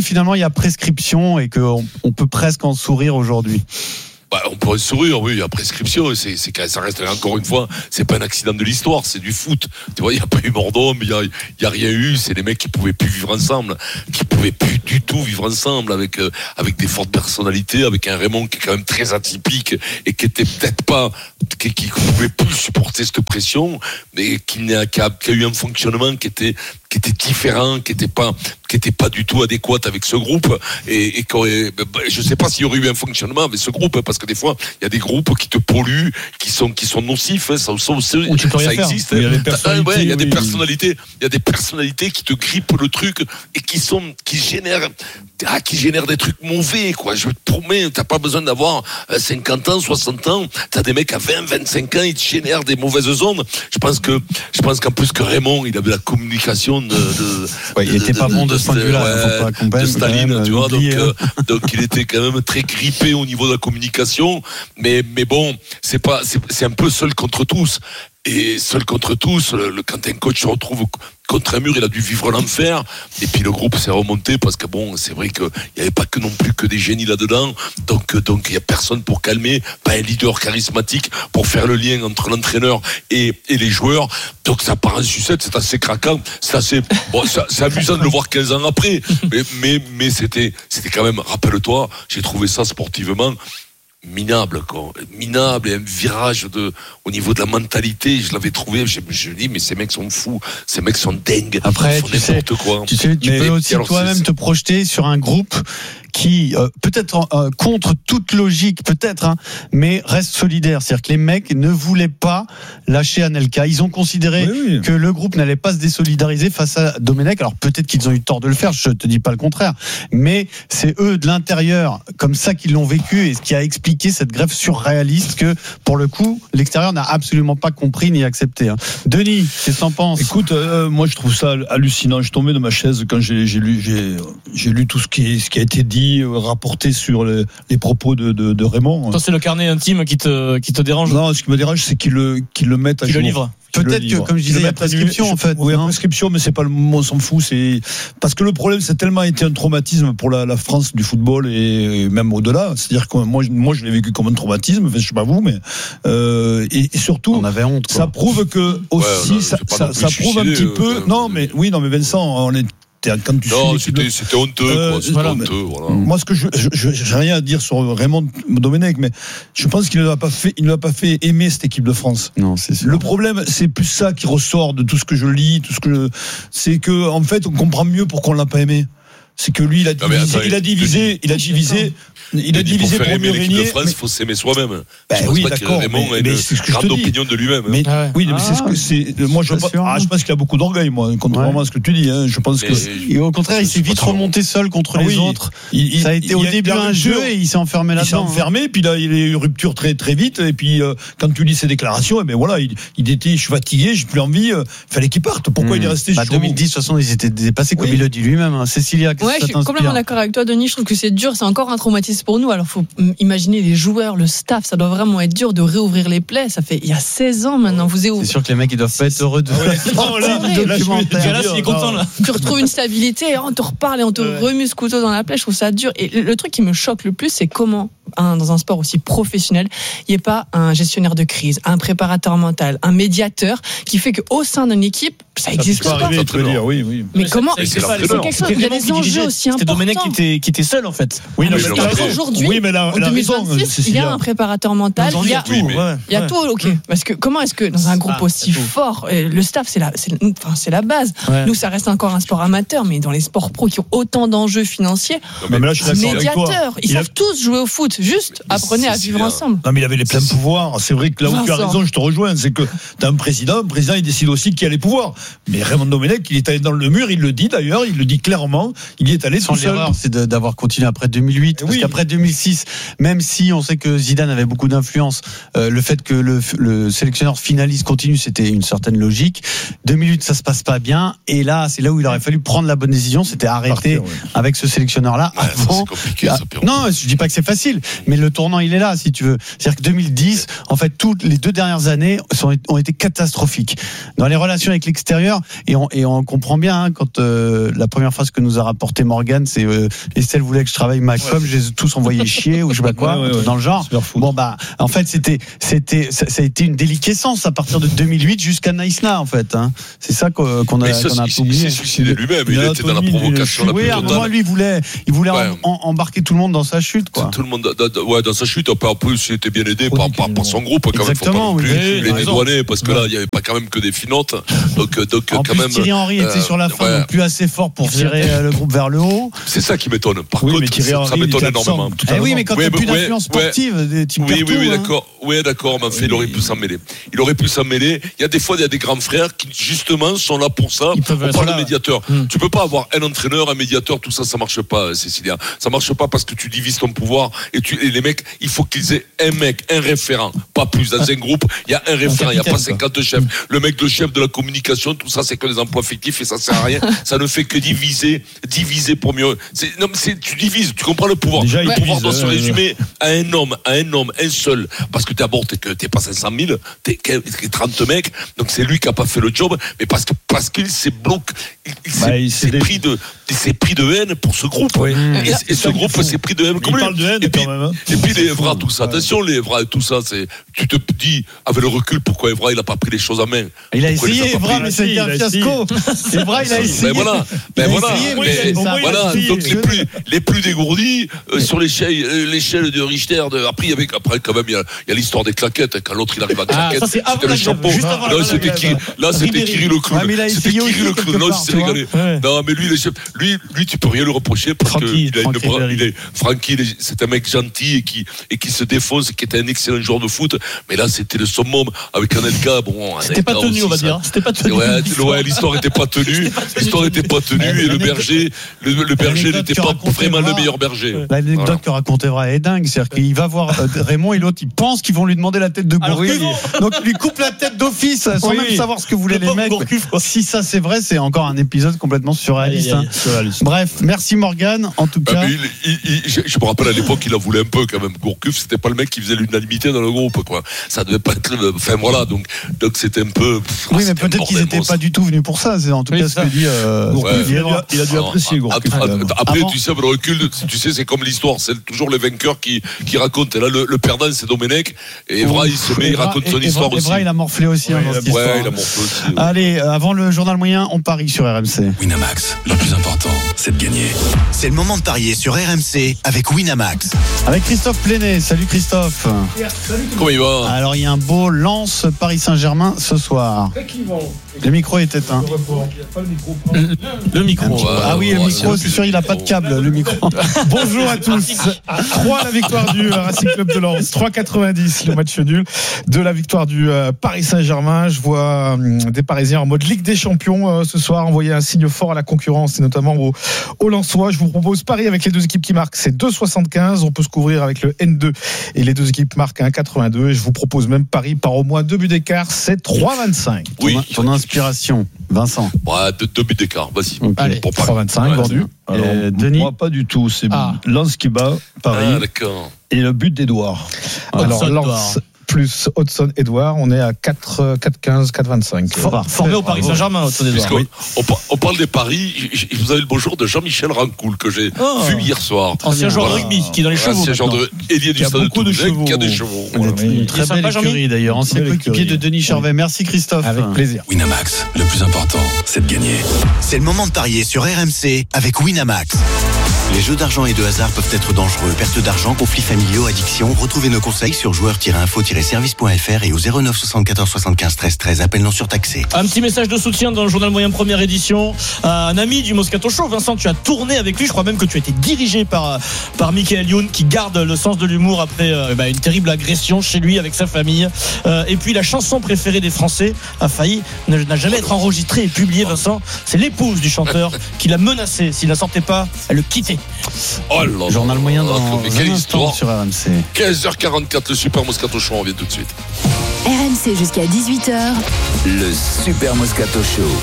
finalement il y a prescription et qu'on on peut presque en sourire aujourd'hui? Bah, on pourrait sourire, oui, il y a prescription, c'est, c'est, ça reste, encore une fois, c'est pas un accident de l'histoire, c'est du foot. Tu vois, il n'y a pas eu mort d'homme, il n'y a, y a rien eu, c'est des mecs qui pouvaient plus vivre ensemble, qui pouvaient plus du tout vivre ensemble, avec, euh, avec des fortes personnalités, avec un Raymond qui est quand même très atypique, et qui était peut-être pas, qui, qui pouvait plus supporter cette pression, mais qui, n'a, qui, a, qui a eu un fonctionnement qui était, qui était différent, qui était pas, qui était pas du tout adéquat avec ce groupe, et, et quand, et, je sais pas s'il y aurait eu un fonctionnement avec ce groupe, parce que des fois, il y a des groupes qui te polluent, qui sont, qui sont nocifs, hein, ça, ça, ça, ça existe. Il y a des personnalités, ouais, il y a des oui, personnalités, il y a des personnalités qui te grippent le truc et qui sont, qui génèrent, ah, qui génèrent des trucs mauvais, quoi. Je te promets, t'as pas besoin d'avoir cinquante ans, soixante ans, t'as des mecs à vingt, vingt-cinq ans, ils te génèrent des mauvaises ondes. Je pense que, je pense qu'en plus que Raymond, il avait la communication de, de ouais, il de, était de, pas de, bon de, de ce point de vue-là, ouais, de Staline, tu vois, donc, euh, donc il était quand même très grippé au niveau de la communication, mais, mais bon, c'est pas, c'est, c'est un peu seul contre tous. Et seul contre tous, le, le, quand un coach se retrouve contre un mur, il a dû vivre l'enfer. Et puis le groupe s'est remonté parce que bon, c'est vrai qu'il n'y avait pas que non plus que des génies là-dedans. Donc, donc il n'y a personne pour calmer, pas un leader charismatique pour faire le lien entre l'entraîneur et, et les joueurs. Donc ça part en sucette, c'est assez craquant. C'est assez, bon, c'est, c'est amusant de le voir quinze ans après. Mais, mais, mais c'était, c'était quand même, rappelle-toi, j'ai trouvé ça sportivement minable, quoi. Minable, et un virage de, au niveau de la mentalité, je l'avais trouvé, je me dis, mais ces mecs sont fous, ces mecs sont dingues. Après, ils font tu sais, quoi. Tu sais, tu mais, peux aussi alors, toi-même c'est... te projeter sur un groupe qui, euh, peut-être euh, contre toute logique, peut-être, hein, mais reste solidaire. C'est-à-dire que les mecs ne voulaient pas lâcher Anelka. Ils ont considéré oui, oui. que le groupe n'allait pas se désolidariser face à Domenech. Alors peut-être qu'ils ont eu tort de le faire, je te dis pas le contraire, mais c'est eux de l'intérieur, comme ça qu'ils l'ont vécu, et ce qui a expliqué cette grève surréaliste que, pour le coup, l'extérieur n'a absolument pas compris ni accepté. Hein. Denis, qu'est-ce que t'en penses ? Écoute, euh, moi je trouve ça hallucinant. Je tombais de ma chaise quand j'ai, j'ai lu, j'ai, j'ai lu tout ce qui, ce qui a été dit, rapporté sur les, les propos de, de, de Raymond. Toi, c'est le carnet intime qui te, qui te dérange ? Non, ce qui me dérange, c'est qu'il le, qu'il le mette à qu'il jour. le livre. Peut-être que, comme je disais, il y a prescription en fait. Oui, il y a prescription, mais c'est pas le mot, on s'en fout. C'est parce que le problème, c'est tellement été un traumatisme pour la, la France du football et, et même au-delà. C'est-à-dire que moi, moi, je l'ai vécu comme un traumatisme. Enfin, je sais pas vous, mais euh, et, et surtout, on avait honte. Quoi. Ça prouve que aussi, ouais, ça, ça, ça prouve un petit peu. Euh, non, mais oui, non, mais Vincent, on est. Quand tu non, c'était, de... c'était honteux, euh, quoi. C'était voilà, honteux, voilà. Moi, ce que je, je, je, j'ai rien à dire sur Raymond Domenech, mais je pense qu'il ne l'a pas fait, il ne l'a pas fait aimer cette équipe de France. Non, c'est sûr. Le problème, c'est plus ça qui ressort de tout ce que je lis, tout ce que, je... c'est que, en fait, on comprend mieux pourquoi on l'a pas aimé. C'est que lui, il a divisé, non, attends, il a divisé, il a divisé, il a divisé pour, pour mieux régner. De France, il faut s'aimer soi-même. Ben je pense oui, pas d'accord. Que Raymond mais, mais c'est ce que je te dis. Opinion de lui-même. Mais, hein. Oui, mais ah, c'est ce que c'est. Moi, je, pense, ah, je pense qu'il a beaucoup d'orgueil, moi, contrairement ouais. à ce que tu dis. Hein. Je pense mais que. Et au contraire, il s'est vite remonté seul contre ah, les oui. autres. Il, il, ça a été il, au il début un jeu et il s'est enfermé là-dedans. Il s'est enfermé, puis là, il a eu rupture très très vite. Et puis, quand tu lis ses déclarations, ben voilà, il était, je suis fatigué, j'ai plus envie. Il fallait qu'il parte. Pourquoi il est resté jusqu'au bout ? deux mille dix, de toute façon, ils étaient dépassés, comme il le dit lui-même. Cécilia, ouais, je suis complètement d'accord avec toi, Denis. Je trouve que c'est dur, c'est encore un traumatisme pour nous. Alors, faut imaginer les joueurs, le staff, ça doit vraiment être dur de réouvrir les plaies. Ça fait il y a seize ans maintenant. Vous c'est sûr que les mecs ils doivent pas être heureux de. Non, là, il est content là. Tu retrouves une stabilité, on te reparle et on te ouais. remue ce couteau dans la plaie. Je trouve ça dur. Et le truc qui me choque le plus, c'est comment, hein, dans un sport aussi professionnel, il n'y ait pas un gestionnaire de crise, un préparateur mental, un médiateur qui fait qu'au sein d'une équipe, ça n'existe pas. Arriver, tu peux dire, oui, oui. Mais comment c'est, c'est, c'est quelque chose. Il y a des enjeux aussi importants. C'était Domenech qui était, qui était seul en fait. Oui, non, mais mais aujourd'hui, oui, mais la, en deux mille vingt-six, il y a un préparateur mental. Il y a tout. Il y a tout. Ok. Parce que comment est-ce que dans un groupe aussi fort, le staff, c'est la, c'est, enfin, c'est la base. Nous, ça reste encore un sport amateur, mais dans les sports pro qui ont autant d'enjeux financiers, médiateurs, ils savent tous jouer au foot. Juste apprenez à vivre ensemble. Non, mais il avait les pleins pouvoirs. C'est vrai que là où tu as raison, je te rejoins, c'est que tu as un président, un président, il décide aussi qui a les pouvoirs. Mais Raymond Domenech, il est allé dans le mur, il le dit d'ailleurs, il le dit clairement, il y est allé sans l'erreur, c'est de, d'avoir continué après deux mille huit, parce oui. qu'après deux mille six, même si on sait que Zidane avait beaucoup d'influence, euh, le fait que le, le sélectionneur finaliste continue, c'était une certaine logique. deux mille huit, ça se passe pas bien, et là, c'est là où il aurait fallu prendre la bonne décision, c'était arrêter Partir, ouais. avec ce sélectionneur-là. Ouais, avant, c'est ça, non, je dis pas que c'est facile, mais le tournant, il est là, si tu veux. C'est-à-dire que deux mille dix, en fait, toutes les deux dernières années sont, ont été catastrophiques. Dans les relations avec l'extérieur, l'intérieur. Et on, et on comprend bien hein, quand euh, la première phrase que nous a rapporté Morgan, c'est euh, Estelle voulait que je travaille ma com, ouais. je les ai tous envoyés chier ou je sais pas quoi, ouais, ouais, dans ouais. le genre. Bon bah, en fait, c'était, c'était, ça, ça a été une déliquescence à partir de deux mille huit jusqu'à Naïsna en fait. Hein. C'est ça qu'on, qu'on a, mais ça, qu'on a il, oublié. Il s'est suicidé lui-même. Il, il était dans la provocation la plus oui, à un moment, lui, il voulait, il voulait ouais. en, en, embarquer tout le monde dans sa chute, quoi. Tout le monde, ouais, dans sa chute. En plus, il était bien aidé par, par, par son groupe. Quand Exactement. Même, faut pas non plus oui, les dédouaner parce que ouais. là, il n'y avait pas quand même que des finottes. Donc, donc en quand plus, même. Thierry Henry euh, était sur la fin, ouais. donc plus assez fort pour tirer le groupe vers le haut. C'est ça qui m'étonne. Par oui, contre, ça, ça m'étonne énormément. Eh oui, mais quand t'as plus d'influence sportive, tu perds tout. Oui, oui, d'accord. Oui, d'accord. Mais en fait, il aurait pu s'en mêler. Il aurait pu s'en mêler. Il y a des fois, il y a des grands frères qui justement sont là pour ça. On parle de médiateur. Tu peux pas avoir un entraîneur, un médiateur, tout ça, ça marche pas, Cécilia. Ça marche pas parce que tu divises ton pouvoir et tu et les mecs, il faut qu'ils aient un mec, un référent, pas plus. Dans un groupe, il y a un référent, il n'y a pas cinquante chefs. Le mec, le chef de la communication, tout ça, c'est que des emplois fictifs et ça sert à rien. Ça ne fait que diviser, diviser pour mieux. C'est, non, c'est, tu divises, tu comprends le pouvoir. Déjà, le pouvoir doit euh... se résumer à un homme, à un homme, un seul. Parce que d'abord, t'es, t'es pas cinq cent mille, t'es trente mecs, donc c'est lui qui a pas fait le job, mais parce que, parce qu'il s'est bloqué, il, il s'est, bah, il s'est pris de, il s'est pris de haine pour ce groupe. Oui. Et, et, et ce groupe s'est pris de haine. Comme il parle de haine, et puis, quand même, hein. et puis les Evra, tout ça. Attention, les Evra et tout ça, c'est, tu te dis, avec le recul, pourquoi Evra, il a pas pris les choses en main. Il a essayé, Evra, mais c'était un fiasco. Evra, il a essayé. Ben voilà, ben voilà, mais, voilà. Donc les plus, les plus dégourdis, euh, sur l'échelle, l'échelle de Richter, de, après, il y avait, après, quand même, il y a, il y a l'histoire des claquettes, quand l'autre, il arrive à claquette. Ah, c'était le chapeau. Là, c'était qui, là, c'était Kiri le clown. C'était Kiri le clown. Là, c'est sénégalais. Non, mais lui, lui, lui, tu peux rien lui reprocher parce qu'il a une bras, il est, Francky, c'est un mec gentil et qui, et qui se défonce, qui était un excellent joueur de foot. Mais là, c'était le summum avec Anelka. Bon, c'était pas tenu, on va dire. C'était pas tenu. Ouais, ouais, l'histoire était pas tenue. L'histoire était pas tenue et le berger, le, le berger n'était pas vraiment le meilleur berger. L'anecdote voilà. que racontait Evra est dingue. C'est-à-dire qu'il va voir Raymond et l'autre, il pense qu'ils vont lui demander la tête de Gourcuff. Donc, il lui coupe la tête d'office sans oui, même savoir ce que voulaient les mecs. Si ça, c'est vrai, c'est encore un épisode complètement surréaliste. Hein. Bref, merci Morgan, en tout cas. Ah, il, il, il, je, je me rappelle à l'époque, il a voulu un peu quand même. Gourcuff, c'était pas le mec qui faisait l'unanimité dans le groupe, quoi. Ça devait pas être. Enfin voilà, donc donc c'était un peu. Pff, oui, mais peut-être qu'ils n'étaient pas du tout venus pour ça. C'est en tout oui, cas ce que dit euh, Gourcuff. Ouais. Il, a dû, il a dû apprécier Gourcuff. Après, tu sais, avec le recul, tu sais, c'est comme l'histoire, c'est toujours les vainqueurs qui qui racontent. Et là, le, le perdant, c'est Domenech. Et Evra, il se met, il raconte son histoire aussi. Evra, il a morflé aussi dans cette histoire. Ouais, il a morflé aussi. Allez, avant le journal moyen, on parie sur R M C. Winamax, le plus important, c'est de gagner. C'est le moment de parier sur R M C avec Winamax. Avec Christophe Plenet. Salut Christophe. Comment il va? Alors il y a un beau Lens Paris Saint-Germain ce soir. Le micro est éteint. Le, le micro. Ah oui, le micro, c'est sûr, il n'a pas de câble, le micro. Bonjour à tous. trois la victoire du Racing Club de Lens. trois quatre-vingt-dix le match nul. deux la victoire du Paris Saint-Germain. Je vois des Parisiens en mode Ligue des Champions ce soir envoyer un signe fort à la concurrence et notamment aux, aux Lensois. Je vous propose pari avec les deux équipes qui marquent. C'est deux soixante-quinze. On peut se couvrir avec le N deux et les deux équipes marquent un quatre-vingt-deux. Et je vous propose même pari par au moins deux buts d'écart. C'est trois vingt-cinq. Oui. Ton, ton inspiration, Vincent. Ouais, deux, deux buts d'écart. Vas-y. Okay. Allez, trois vingt-cinq ouais, vendu. Alors, euh, Denis. Moi, pas du tout. C'est ah. Lens qui bat Paris. Ah, d'accord. Et le but d'Edouard. Alors, Lens plus Hudson Edouard, on est à quatre quinze, quatre vingt-cinq. For, formé au Paris Saint-Germain, Hudson Edouard. Oui. On, on parle des paris. Vous avez le bonjour de Jean-Michel Rancoul que j'ai oh. vu hier soir. Ancien joueur de rugby qui est dans les chevaux. Ancien joueur de ailier du Stade de Toulousain qui a des chevaux. Voilà. Une très belle écurie d'ailleurs. Ancien coéquipier de Denis Charvet. Merci Christophe. Avec plaisir. Winamax, le plus important, c'est de gagner. C'est le moment de parier sur R M C avec Winamax. Les jeux d'argent et de hasard peuvent être dangereux. Perte d'argent, conflits familiaux, addiction. Retrouvez nos conseils sur joueurs tiret info tiret service point f r et au zéro neuf soixante-quatorze soixante-quinze treize treize. Appel non surtaxé. Un petit message de soutien dans le journal moyen première édition. Un ami du Moscato Show, Vincent, tu as tourné avec lui. Je crois même que tu as été dirigé par, par Michael Youn qui garde le sens de l'humour après euh, bah, une terrible agression chez lui avec sa famille. Euh, et puis la chanson préférée des Français a failli, n'a jamais été enregistrée et publiée, Vincent. C'est l'épouse du chanteur qui l'a menacé. S'il ne la sortait pas, elle le quittait. Oh là, journal moyen dans mais quelle histoire sur R M C. quinze heures quarante-quatre, le Super Moscato Show, on revient tout de suite. R M C jusqu'à dix-huit heures. Le Super Moscato Show.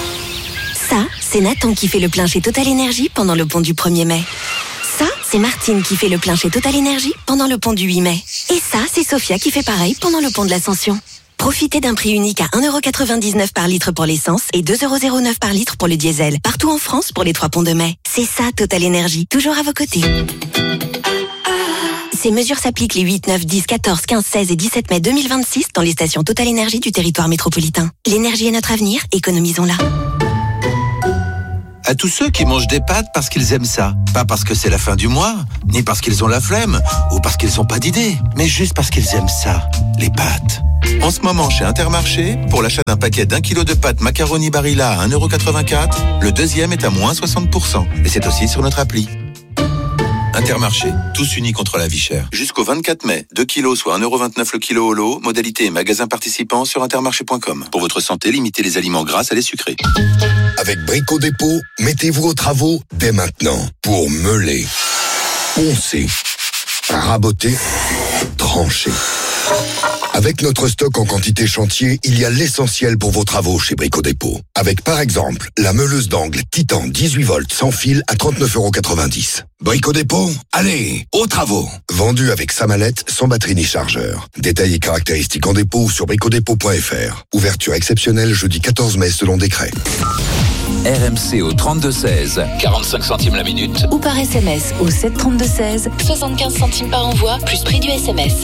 Ça, c'est Nathan qui fait le plein chez Total Énergie pendant le pont du premier mai. Ça, c'est Martine qui fait le plein chez Total Énergie pendant le pont du huit mai. Et ça, c'est Sophia qui fait pareil pendant le pont de l'Ascension. Profitez d'un prix unique à un euro quatre-vingt-dix-neuf par litre pour l'essence et deux euros zéro neuf par litre pour le diesel. Partout en France pour les trois ponts de mai. C'est ça, Total Énergie. Toujours à vos côtés. Ces mesures s'appliquent les huit, neuf, dix, quatorze, quinze, seize et dix-sept mai deux mille vingt-six dans les stations Total Énergie du territoire métropolitain. L'énergie est notre avenir, économisons-la. À tous ceux qui mangent des pâtes parce qu'ils aiment ça. Pas parce que c'est la fin du mois, ni parce qu'ils ont la flemme, ou parce qu'ils n'ont pas d'idée, mais juste parce qu'ils aiment ça, les pâtes. En ce moment, chez Intermarché, pour l'achat d'un paquet d'un kilo de pâtes macaroni Barilla à un euro quatre-vingt-quatre, le deuxième est à moins soixante pour cent. Et c'est aussi sur notre appli. Intermarché, tous unis contre la vie chère. Jusqu'au vingt-quatre mai, deux kilos soit un euro vingt-neuf le kilo au lot, modalité et magasin participant sur intermarché point com. Pour votre santé, limitez les aliments gras à les sucrés. Avec Brico Dépôt, mettez-vous aux travaux dès maintenant pour meuler, poncer, raboter, trancher. Avec notre stock en quantité chantier, il y a l'essentiel pour vos travaux chez Brico Dépôt. Avec par exemple, la meuleuse d'angle Titan dix-huit volts sans fil à trente-neuf euros quatre-vingt-dix. Brico Dépôt, allez, aux travaux. Vendu avec sa mallette, sans batterie ni chargeur. Détails et caractéristiques en dépôt sur brico dépôt point f r. Ouverture exceptionnelle jeudi quatorze mai selon décret. R M C au trente-deux seize, quarante-cinq centimes la minute. Ou par S M S au sept trente-deux seize, soixante-quinze centimes par envoi, plus prix du S M S.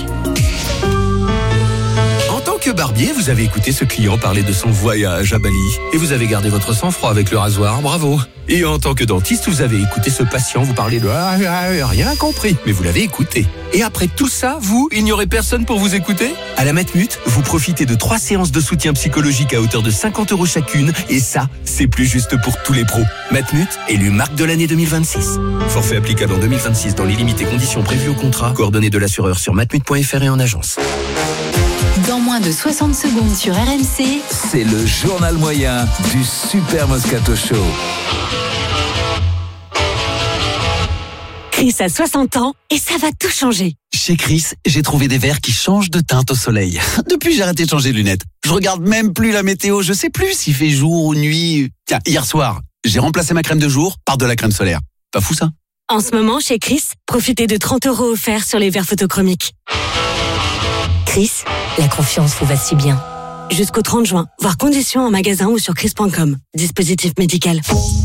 En tant que barbier, vous avez écouté ce client parler de son voyage à Bali et vous avez gardé votre sang-froid avec le rasoir, bravo. Et en tant que dentiste, vous avez écouté ce patient vous parler de ah, ah, rien compris, mais vous l'avez écouté. Et après tout ça, vous, il n'y aurait personne pour vous écouter ? À la Matmut, vous profitez de trois séances de soutien psychologique à hauteur de cinquante euros chacune et ça, c'est plus juste pour tous les pros. Matmut, élu marque de l'année deux mille vingt-six. Forfait applicable en deux mille vingt-six dans les limites et conditions prévues au contrat. Coordonnées de l'assureur sur matmut point f r et en agence. Dans moins de soixante secondes sur R M C, c'est le journal moyen du Super Moscato Show. Chris a soixante ans et ça va tout changer. Chez Chris, j'ai trouvé des verres qui changent de teinte au soleil. Depuis, j'ai arrêté de changer de lunettes. Je regarde même plus la météo. Je sais plus s'il fait jour ou nuit. Tiens, hier soir, j'ai remplacé ma crème de jour par de la crème solaire. Pas fou, ça? En ce moment, chez Chris, profitez de trente euros offerts sur les verres photochromiques. Chris, la confiance vous va si bien. Jusqu'au trente juin, voir conditions en magasin ou sur chris point com. Dispositif médical.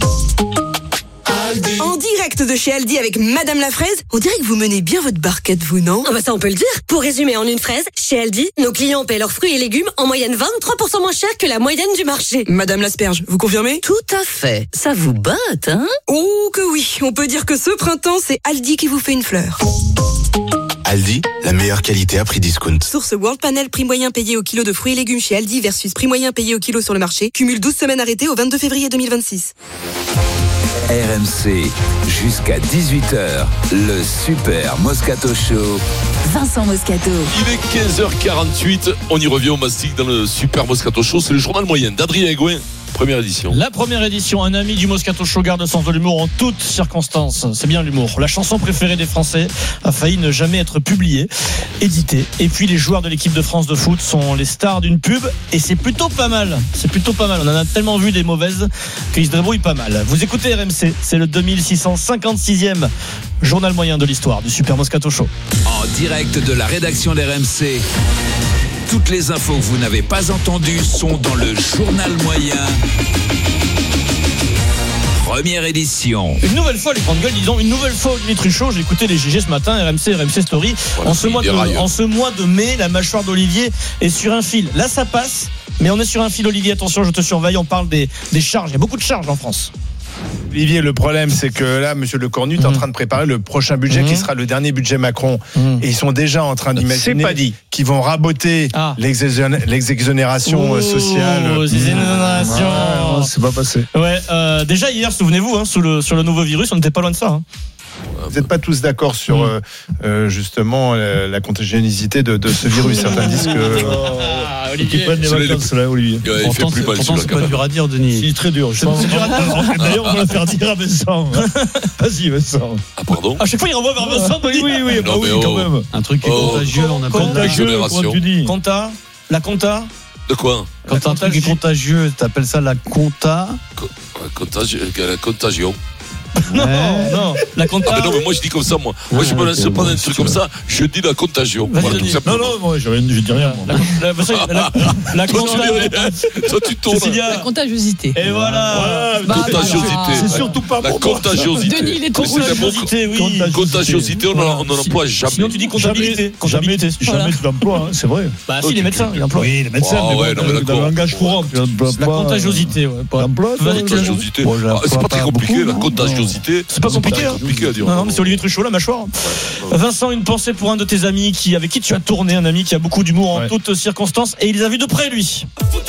En direct de chez Aldi avec Madame la Fraise, on dirait que vous menez bien votre barquette, vous, non? Ah bah ça on peut le dire. Pour résumer en une phrase, chez Aldi, nos clients paient leurs fruits et légumes en moyenne vingt-trois pour cent moins cher que la moyenne du marché. Madame l'asperge, vous confirmez? Tout à fait. Ça vous botte, hein? Oh que oui, on peut dire que ce printemps, c'est Aldi qui vous fait une fleur. Aldi, la meilleure qualité à prix discount. Source World Panel, prix moyen payé au kilo de fruits et légumes chez Aldi versus prix moyen payé au kilo sur le marché. Cumule douze semaines arrêtées au vingt-deux février deux mille vingt-six. R M C, jusqu'à dix-huit heures, le Super Moscato Show. Vincent Moscato. Il est quinze heures quarante-huit, on y revient au mastic dans le Super Moscato Show. C'est le journal moyen d'Adrien Aigouin. Première édition. La première édition, un ami du Moscato Show garde le sens de l'humour en toutes circonstances. C'est bien l'humour. La chanson préférée des Français a failli ne jamais être publiée, éditée. Et puis les joueurs de l'équipe de France de foot sont les stars d'une pub et c'est plutôt pas mal. C'est plutôt pas mal. On en a tellement vu des mauvaises qu'ils se débrouillent pas mal. Vous écoutez R M C, c'est le deux mille six cent cinquante-sixième journal moyen de l'histoire du Super Moscato Show. En direct de la rédaction d'R M C. Toutes les infos que vous n'avez pas entendues sont dans le journal moyen. Première édition. Une nouvelle fois les grandes gueules, disons une nouvelle fois Olivier Truchot. J'ai écouté les G G ce matin, R M C, R M C Story. Voilà, en, ce mois de, en ce mois de mai, la mâchoire d'Olivier est sur un fil. Là ça passe, mais on est sur un fil Olivier, attention je te surveille, on parle des, des charges. Il y a beaucoup de charges en France. Olivier, le problème, c'est que là, Monsieur Le Cornu est mmh. en train de préparer le prochain budget mmh. qui sera le dernier budget Macron. Mmh. Et ils sont déjà en train d'imaginer qu'ils vont raboter ah. l'exexon- l'exexonération oh, sociale. L'exexonération. Ouais, c'est pas passé. Ouais, euh, déjà hier, souvenez-vous, hein, sous le, sur le nouveau virus, on n'était pas loin de ça. Hein. Vous n'êtes pas tous d'accord sur mmh. euh, justement la, la contagiosité de, de ce virus. Certains disent que. Ah, Olivier, pas de vacances, là, Olivier. Ouais, il pourtant, fait plus c'est, mal, pourtant c'est pas dur à dire, Denis. C'est très dur. C'est, c'est dur à dire. D'ailleurs, on va le faire dire à Vincent. Vas-y, Vincent. Ah, pardon. À chaque fois, il renvoie vers Vincent. Oui, oui, oui, bah oui, oh. quand même. Un truc qui est oh. contagieux, on a pas contagieux, comment tu dis. Compta. La compta. De quoi? Quand t'as un truc qui est contagieux, t'appelles ça la compta. Contagi- La contagion. Non, non, la compta. Ah, mais non, mais moi je dis comme ça, moi. Moi je me lance pas dans un truc comme ça, je dis la contagion. Voilà, tout simplement. Non, non, moi je, je dis rien. La, la, la, la, la compta. Toi tu tournes. La contagiosité. Et voilà. Bah, contagiosité. C'est surtout pas la bon. contagiosité. Denis, il est trop contagiosité, oui. Contagiosité, on n'en emploie jamais. Sinon tu dis comptabilité. Jamais, jamais tu l'emploies, c'est vrai. Bah si, les médecins, ils l'emploient. Oui, les médecins, mais dans le langage courant. La contagiosité, ouais. La contagiosité. C'est pas très compliqué, la contagiosité. C'est pas compliqué, hein. compliqué à dire. Non, non, mais c'est Olivier Truchot, la mâchoire. Vincent, une pensée pour un de tes amis qui, avec qui tu as tourné, un ami qui a beaucoup d'humour en ouais. toutes circonstances, et il les a vus de près, lui.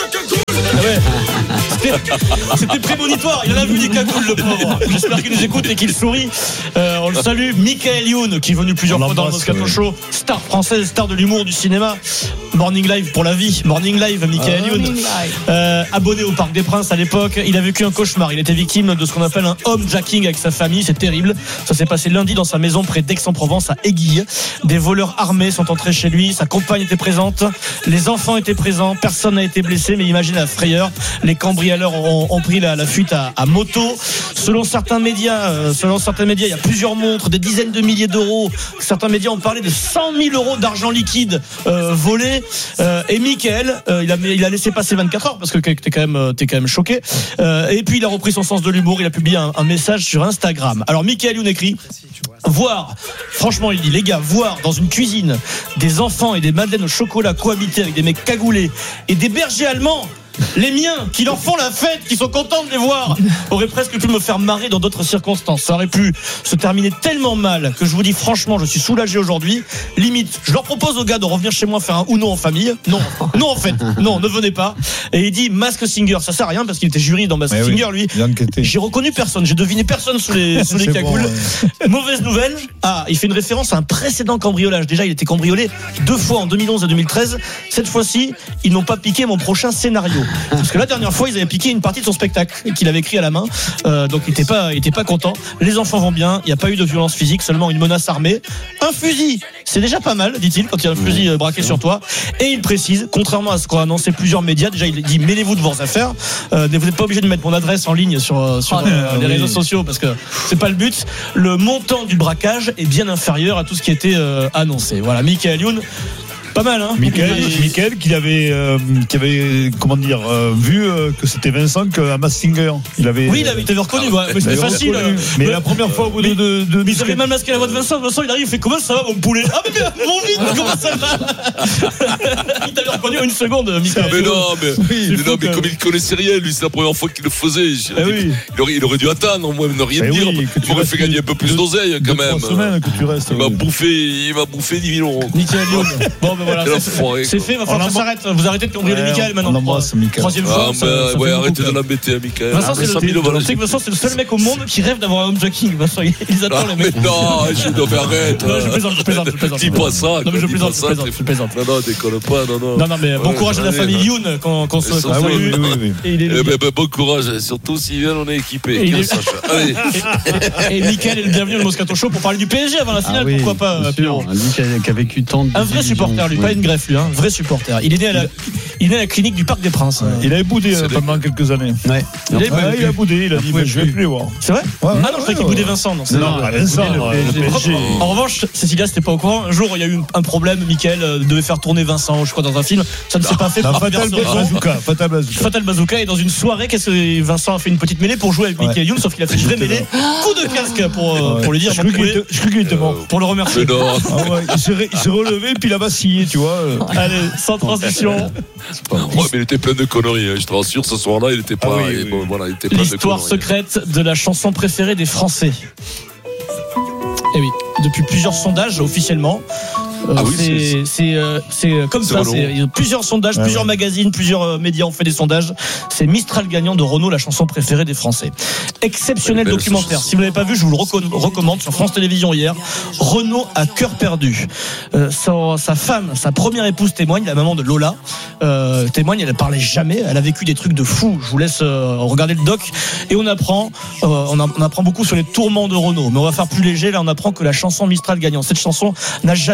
Ah ouais. C'était, c'était prémonitoire, il en a vu des cagoules, le pauvre. J'espère qu'il nous écoute et qu'il sourit. Euh, on le salue. Michael Youn, qui est venu plusieurs fois dans le Moscato ouais. Show, star française, star de l'humour, du cinéma. Morning Live pour la vie. Morning Live, Michael oh, Youn. Euh, abonné au Parc des Princes à l'époque. Il a vécu un cauchemar. Il était victime de ce qu'on appelle un homejacking avec sa famille. C'est terrible. Ça s'est passé lundi dans sa maison près d'Aix-en-Provence, à Aiguille. Des voleurs armés sont entrés chez lui. Sa compagne était présente. Les enfants étaient présents. Personne n'a été blessé. Mais imaginez la frayeur. Les cambrioleurs ont, ont pris la, la fuite à, à moto. Selon certains médias, euh, selon certains médias, il y a plusieurs montres, des dizaines de milliers d'euros. Certains médias ont parlé de cent mille euros d'argent liquide euh, volé. Euh, et Mickaël, euh, il a, il a laissé passer vingt-quatre heures parce que t'es quand même, t'es quand même choqué. Euh, et puis il a repris son sens de l'humour. Il a publié un, un message sur Instagram. Alors Michael Youn écrit: voir, franchement il dit, les gars, voir dans une cuisine des enfants et des madeleines au chocolat cohabiter avec des mecs cagoulés et des bergers allemands, les miens qui leur font la fête, qui sont contents de les voir, auraient presque pu me faire marrer dans d'autres circonstances. Ça aurait pu se terminer tellement mal que je vous dis franchement, je suis soulagé aujourd'hui. Limite, je leur propose aux gars de revenir chez moi faire un Uno en famille. Non, non en fait, non, ne venez pas. Et il dit Mask Singer, ça sert à rien parce qu'il était jury dans Mask ouais, Singer lui. J'ai reconnu personne, j'ai deviné personne sous les sous les cagoules. Bon, ouais. Mauvaise nouvelle. Ah, il fait une référence à un précédent cambriolage. Déjà, il était cambriolé deux fois en deux mille onze et deux mille treize. Cette fois-ci, ils n'ont pas piqué mon prochain scénario. Parce que la dernière fois, ils avaient piqué une partie de son spectacle qu'il avait écrit à la main. Euh, donc, il n'était pas, il était pas content. Les enfants vont bien. Il n'y a pas eu de violence physique, seulement une menace armée. Un fusil, c'est déjà pas mal, dit-il, quand il y a un fusil braqué sur toi. Et il précise, contrairement à ce qu'ont annoncé plusieurs médias, déjà, il dit mêlez-vous de vos affaires. Euh, vous n'êtes pas obligé de mettre mon adresse en ligne sur, sur oh, euh, les oui. réseaux sociaux parce que c'est pas le but. Le montant du braquage est bien inférieur à tout ce qui était euh, annoncé. Voilà, Michael Youn. Pas mal, hein. Michael, Michael qui avait, euh, qui avait, comment dire, euh, vu euh, que c'était Vincent qu'à Mask Singer. Il avait. Oui, il avait été reconnu. Ouais, mais c'était facile. Reconnu. Mais, mais la première fois au bout de, de, de mais il avait mal masqué la voix de Vincent. Vincent, il arrive, il fait comment ça va, mon poulet? Ah mais mon vide, comment ça va? Il t'avait reconnu en une seconde, Michael. Mais non, mais, oui, mais, non, mais comme il connaissait rien, lui, c'est la première fois qu'il le faisait. Eh oui. il, aurait, il aurait dû attendre, moi, ne rien dire. Oui, il m'aurait fait gagner un peu plus d'oseille, quand même. Que tu restes. Il m'a bouffé, il m'a bouffé dix mille euros. Michael Youn. Bon, ben voilà. C'est fait, il va falloir que ça s'arrête. Vous arrêtez de cambrioler ouais, Michael maintenant. On l'embrasse, Michael. Troisième fois. Ah, ça, bah, ça ouais, arrêtez de l'embêter, Michael. Vincent, c'est le, le, Vincent, c'est le seul mec au monde qui rêve d'avoir un homejacking. Vincent, ils adorent ah, les mecs. Mais non, je dois arrête. Non, je plaisante, je plaisante, je plaisante. Dis pas ça. Non, mais je plaisante, je plaisante, je plaisante. Non, non, déconne pas, non, non. Non, non, mais bon courage à la famille Youn qu'on se salue. Bon courage, surtout s'ils viennent, on est équipés. Et Michael est le bienvenu au Moscato Show pour parler du P S G avant la finale, pourquoi pas, Pierrot. Lui qui a vécu tant de. Un vrai supporter, lui, pas une greffe, lui, un vrai supporter. Il est né à la Il est à la clinique du Parc des Princes. Ouais. Il avait boudé euh, pendant quelques années. Ouais. Il, ouais, il a boudé, il a dit mais je vais plus les voir. C'est vrai ouais, Ah non, je croyais qu'il boudait Vincent. Non, non, non, Vincent, le P S G. En revanche, Cécilia, c'était pas au courant. Un jour, il y a eu un problème. Michael devait faire tourner Vincent, je crois, dans un film. Ça ne s'est pas fait. Fatal Bazooka. Fatal Bazooka. Fatal Bazooka. Et dans une soirée, qu'est-ce que Vincent a fait une petite mêlée pour jouer avec Michael Youn, sauf qu'il a fait une vraie mêlée. Coup de casque pour pour lui dire. Je crois qu'il était mort. Pour le remercier. Il s'est relevé puis il a vacillé, tu vois. Allez, sans transition. Ouais, mais il était plein de conneries, hein. Je te rassure, ce soir-là, il était pas. Ah oui, oui, bon, oui. Voilà, il était plein L'histoire de conneries. secrète de la chanson préférée des Français. Eh oui, depuis plusieurs sondages officiellement. Euh, ah oui, c'est, c'est, euh, c'est comme c'est ça. C'est, il y a plusieurs sondages, ouais, plusieurs ouais. magazines, plusieurs euh, médias ont fait des sondages. C'est Mistral gagnant de Renaud, la chanson préférée des Français. Exceptionnel documentaire. Si vous l'avez pas vu, je vous le recommande sur France Télévisions hier. Renaud à cœur perdu. Euh, sa, sa femme, sa première épouse témoigne, la maman de Lola, euh, témoigne. Elle ne parlait jamais. Elle a vécu des trucs de fou. Je vous laisse euh, regarder le doc et on apprend, euh, on, a, on apprend beaucoup sur les tourments de Renaud. Mais on va faire plus léger. Là, on apprend que la chanson Mistral gagnant, cette chanson n'a jamais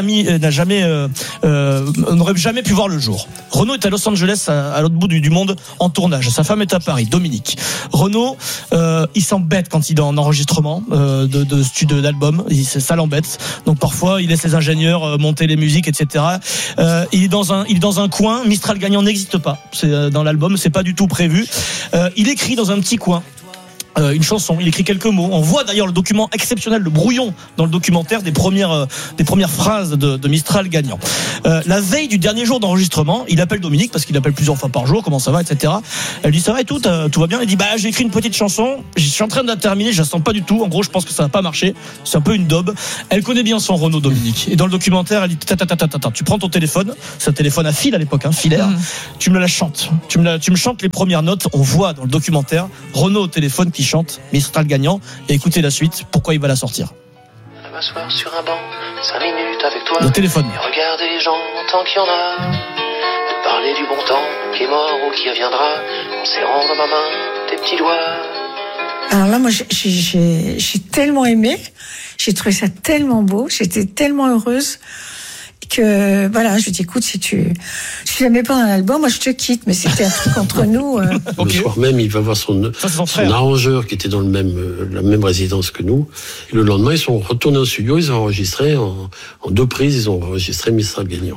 n'a jamais, euh, euh, n'aurait jamais pu voir le jour. Renaud est à Los Angeles, à, à l'autre bout du, du monde, en tournage. Sa femme est à Paris, Dominique. Renaud, euh, il s'embête quand il est en enregistrement euh, de, de studio d'album. Il, ça l'embête. Donc parfois, il laisse les ingénieurs euh, monter les musiques, et cetera. Euh, il est dans un, il est dans un coin. Mistral gagnant n'existe pas. C'est euh, dans l'album, c'est pas du tout prévu. Euh, il écrit dans un petit coin. Euh, une chanson, il écrit quelques mots. On voit d'ailleurs le document exceptionnel, le brouillon dans le documentaire des premières euh, des premières phrases de, de Mistral gagnant. Euh, la veille du dernier jour d'enregistrement, il appelle Dominique parce qu'il appelle plusieurs fois par jour. Comment ça va, et cetera. Elle lui dit ça va et tout, tout va bien. Il dit bah j'ai écrit une petite chanson, je suis en train de la terminer, je la sens pas du tout. En gros, je pense que ça va pas marcher. C'est un peu une daube. Elle connaît bien son Renaud, Dominique. Et dans le documentaire, elle dit ta ta ta ta ta. Tu prends ton téléphone, c'est un téléphone à fil à l'époque, hein, filaire. Mmh. Tu me la chantes. Tu me la, tu me chantes les premières notes. On voit dans le documentaire Renaud au téléphone qui chante Mistral gagnant, et écoutez la suite, pourquoi il va la sortir. Je vais m'asseoir sur un banc, cinq minutes avec toi. Le téléphone. Et regarder les gens tant qu'il y en a. De parler du bon temps qui est mort ou qui reviendra. En serrant dans ma main tes petits doigts. Alors là, moi, j'ai, j'ai, j'ai tellement aimé. J'ai trouvé ça tellement beau. J'étais tellement heureuse. Que voilà, je lui dis écoute, si tu si tu la mets pas dans l'album, moi je te quitte, mais c'était un truc entre nous. Euh... Okay. Le soir même, il va voir son, Ça, son, son arrangeur qui était dans le même, euh, la même résidence que nous. Et le lendemain, ils sont retournés au studio, ils ont enregistré en, en deux prises, ils ont enregistré Mistral gagnant.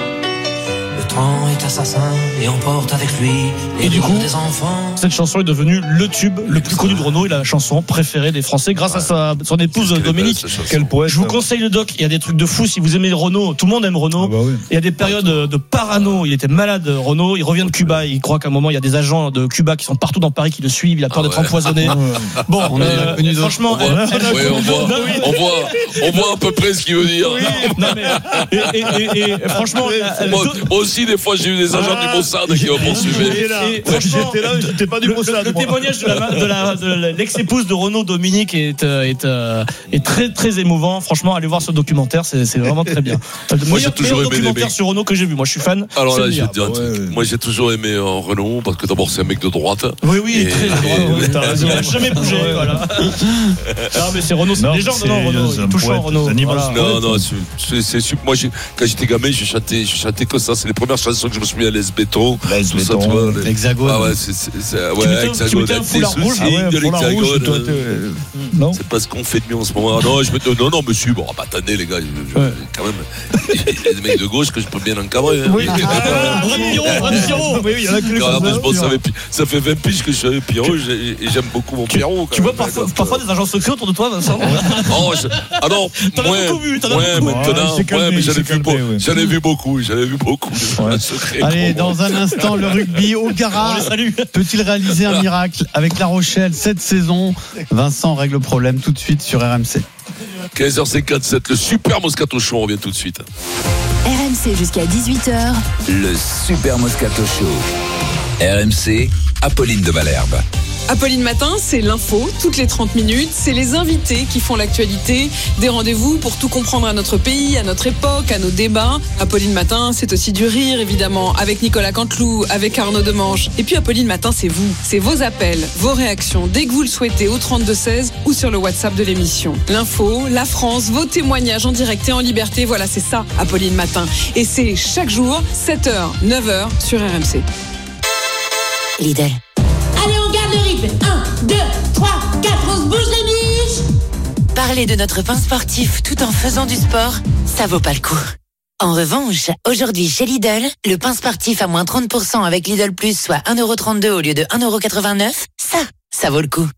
Le temps est assassin et emporte avec lui les et du coup, des enfants. Cette chanson est devenue le tube le plus connu de Renaud et la chanson préférée des Français grâce à sa, son épouse Dominique. Quel poète. Je vous conseille le doc, il y a des trucs de fou si vous aimez Renaud, tout le monde aime Renaud. Ah bah oui. Il y a des périodes de parano, il était malade Renaud, il revient de Cuba, il croit qu'à un moment il y a des agents de Cuba qui sont partout dans Paris qui le suivent, il a peur ah d'être ouais. empoisonné. Bon, on euh, a franchement, on voit, elle, elle, oui, on, voit, on, voit, on voit à peu près ce qu'il veut dire. Oui, non mais et, et, et, et franchement, moi, moi aussi des fois j'ai eu des agents ah, du Mossad qui m'ont poursuivi. J'étais là, j'étais pas du Mossad. Le, le témoignage de, la, de, la, de l'ex-épouse de Renaud, Dominique, est, est, est très très émouvant. Franchement, allez voir ce documentaire, c'est, c'est vraiment très bien. Le moi, meilleur, j'ai toujours meilleur aimé documentaire sur Renaud que j'ai vu. Moi, je suis fan. Alors là, je vais te dire un truc. Ouais, ouais. Moi, j'ai toujours aimé euh, Renaud parce que d'abord, c'est un mec de droite. Oui, oui, et, très de droite. Il n'a jamais bougé. Voilà. Non, mais c'est Renaud, c'est une légende, non, Renaud. Il est touchant, Renaud. Non, non, c'est super. Moi, quand j'étais gamin, je chantais, je chantais que ça. C'est les premières chansons que je me suis mis à l'Es Béton. l'Es Béton. L'Hexagone. Ah ouais, c'est ouais, Hexagone. Tu mettais un foulard rouge, de l'Hexagone. Non. C'est pas ce qu'on fait de mieux en ce moment. Non, je me non, non, monsieur, bon, bah, attendez, les gars, quand même, il y a des mecs de gauche que je peux bien encadrer. Oui, il y en a que ça fait vingt piges que je suis Pierrot et j'aime beaucoup mon Pierrot. Tu vois parfois des agents secrets autour de toi, Vincent? Ah non, moins maintenant, mais j'en ai vu beaucoup, j'en ai vu beaucoup. Allez, dans un instant, le rugby au garage peut-il réaliser un miracle avec La Rochelle cette saison? Vincent règle le problème tout de suite sur R M C. quinze heures cinquante-sept, le super Moscato Show, on revient tout de suite. R M C jusqu'à dix-huit heures. Le super Moscato Show. R M C, Apolline de Malherbe. Apolline Matin, c'est l'info, toutes les trente minutes, c'est les invités qui font l'actualité, des rendez-vous pour tout comprendre à notre pays, à notre époque, à nos débats. Apolline Matin, c'est aussi du rire, évidemment, avec Nicolas Canteloup, avec Arnaud Demange. Et puis Apolline Matin, c'est vous, c'est vos appels, vos réactions, dès que vous le souhaitez, au trente-deux seize ou sur le WhatsApp de l'émission. L'info, la France, vos témoignages en direct et en liberté, voilà, c'est ça, Apolline Matin. Et c'est chaque jour, sept heures, neuf heures, sur R M C. Lidl. Allez, on garde le rythme. un, deux, trois, quatre, on se bouge les biches. Parler de notre pain sportif tout en faisant du sport, ça vaut pas le coup. En revanche, aujourd'hui chez Lidl, le pain sportif à moins trente pour cent avec Lidl Plus, soit un euro trente-deux au lieu de un euro quatre-vingt-neuf, ça, ça vaut le coup.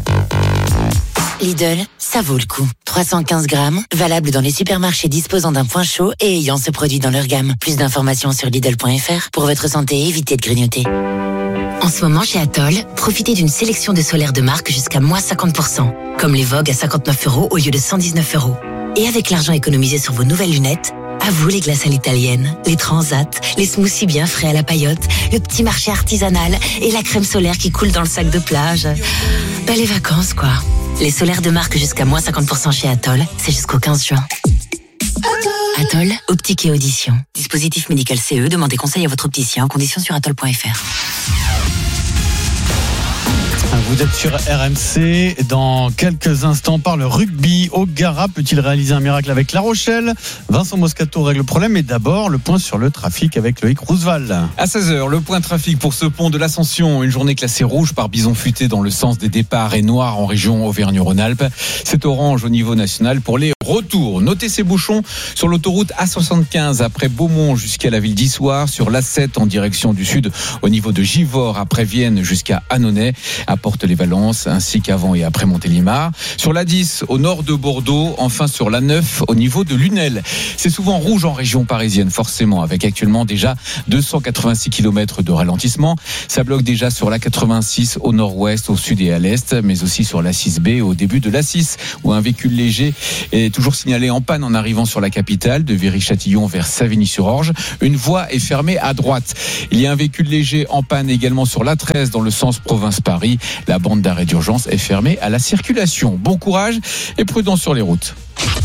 Lidl, ça vaut le coup. trois cent quinze grammes, valable dans les supermarchés disposant d'un point chaud et ayant ce produit dans leur gamme. Plus d'informations sur Lidl point F R. Pour votre santé, évitez de grignoter. En ce moment, chez Atoll, profitez d'une sélection de solaires de marque jusqu'à moins cinquante pour cent. Comme les Vogue à cinquante-neuf euros au lieu de cent dix-neuf euros. Et avec l'argent économisé sur vos nouvelles lunettes, à vous les glaces à l'italienne, les transats, les smoothies bien frais à la paillote, le petit marché artisanal et la crème solaire qui coule dans le sac de plage. Ben, les vacances, quoi. Les solaires de marque jusqu'à moins cinquante pour cent chez Atoll, c'est jusqu'au quinze juin. Atoll, optique et audition. Dispositif médical C E, demandez conseil à votre opticien en conditions sur atoll point F R. Vous êtes sur R M C. Dans quelques instants, on parle rugby. O'Gara peut-il réaliser un miracle avec La Rochelle? Vincent Moscato règle le problème. Mais d'abord, le point sur le trafic avec Loïc Roosevelt. À seize heures, le point trafic pour ce pont de l'Ascension. Une journée classée rouge par bison futé dans le sens des départs et noir en région Auvergne-Rhône-Alpes. C'est orange au niveau national pour les retours. Notez ces bouchons sur l'autoroute A soixante-quinze après Beaumont jusqu'à la ville d'Issoire, sur l'A sept en direction du sud au niveau de Givors après Vienne jusqu'à Annonay, à Porte-les-Valences, ainsi qu'avant et après Montélimar. Sur l'A dix au nord de Bordeaux, enfin sur l'A neuf au niveau de Lunel. C'est souvent rouge en région parisienne, forcément, avec actuellement déjà deux cent quatre-vingt-six kilomètres de ralentissement. Ça bloque déjà sur l'A quatre-vingt-six au nord-ouest, au sud et à l'est, mais aussi sur l'A six B au début de l'A six, où un véhicule léger est toujours signalé en panne en arrivant sur la capitale, de Viry-Châtillon vers Savigny-sur-Orge. Une voie est fermée à droite. Il y a un véhicule léger en panne également sur l'A treize dans le sens province-Paris. La bande d'arrêt d'urgence est fermée à la circulation. Bon courage et prudence sur les routes.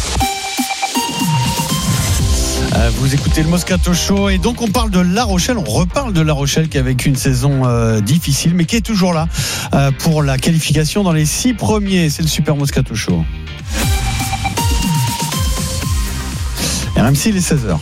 Vous écoutez le Moscato Show et donc on parle de La Rochelle, on reparle de La Rochelle qui a vécu une saison euh, difficile mais qui est toujours là euh, pour la qualification dans les six premiers. C'est le Super Moscato Show. R M C, il est seize heures.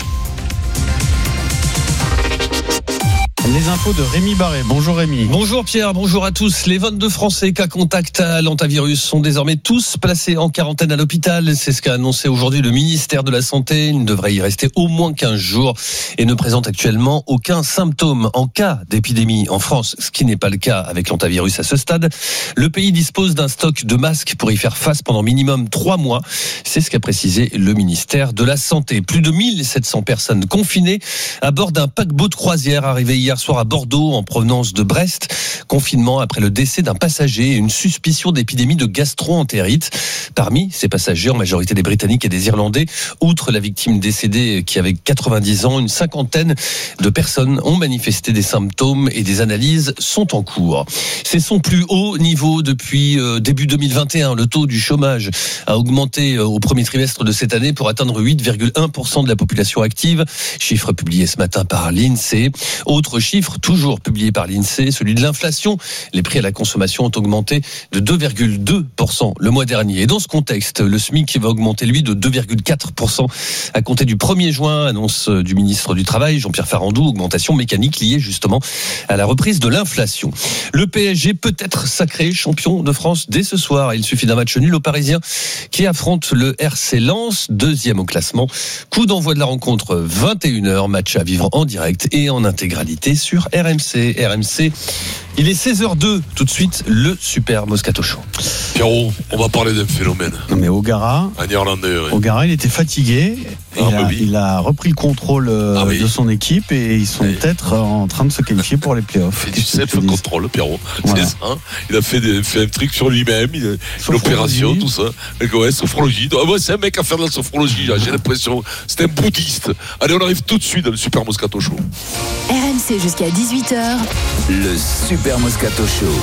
Les infos de Rémi Barré. Bonjour Rémi. Bonjour Pierre, bonjour à tous. Les vingt-deux Français cas contact à l'antavirus sont désormais tous placés en quarantaine à l'hôpital. C'est ce qu'a annoncé aujourd'hui le ministère de la Santé. Ils devraient y rester au moins quinze jours et ne présentent actuellement aucun symptôme. En cas d'épidémie en France, ce qui n'est pas le cas avec l'antavirus à ce stade, le pays dispose d'un stock de masques pour y faire face pendant minimum trois mois. C'est ce qu'a précisé le ministère de la Santé. Plus de mille sept cents personnes confinées à bord d'un paquebot de croisière arrivé hier soir à Bordeaux en provenance de Brest. Confinement après le décès d'un passager et une suspicion d'épidémie de gastro-entérite. Parmi ces passagers, en majorité des Britanniques et des Irlandais, outre la victime décédée qui avait quatre-vingt-dix ans, une cinquantaine de personnes ont manifesté des symptômes et des analyses sont en cours. C'est son plus haut niveau depuis euh, début deux mille vingt et un. Le taux du chômage a augmenté euh, au premier trimestre de cette année pour atteindre huit virgule un pour cent de la population active. Chiffre publié ce matin par l'INSEE. Autre chiffre, toujours publié par l'INSEE, celui de l'inflation. Les prix à la consommation ont augmenté de deux virgule deux pour cent le mois dernier. Et dans ce contexte, le SMIC va augmenter, lui, de deux virgule quatre pour cent à compter du premier juin, annonce du ministre du Travail, Jean-Pierre Farandou, augmentation mécanique liée justement à la reprise de l'inflation. Le P S G peut être sacré champion de France dès ce soir. Il suffit d'un match nul aux Parisiens qui affrontent le R C Lens, deuxième au classement. Coup d'envoi de la rencontre vingt et une heures, match à vivre en direct et en intégralité sur R M C. R M C, il est seize heures deux. Tout de suite, le Super Moscato Show. Pierrot, on va parler d'un phénomène. Non mais O'Gara, un Irlandais. Ouais. O'Gara, il était fatigué. Ah, il, a, oui. il a repris le contrôle ah, oui. de son équipe et ils sont oui. peut-être en train de se qualifier pour les playoffs. Il fait du self-control, Pierrot. Voilà. C'est ça. Il a fait, des, fait un truc sur lui-même, il a, l'opération, tout ça. Ouais, sophrologie. Ah, ouais, c'est un mec à faire de la sophrologie, j'ai l'impression. C'est un bouddhiste. Allez, on arrive tout de suite dans le Super Moscato Show. R M C jusqu'à dix-huit heures. Le Super Moscato Show.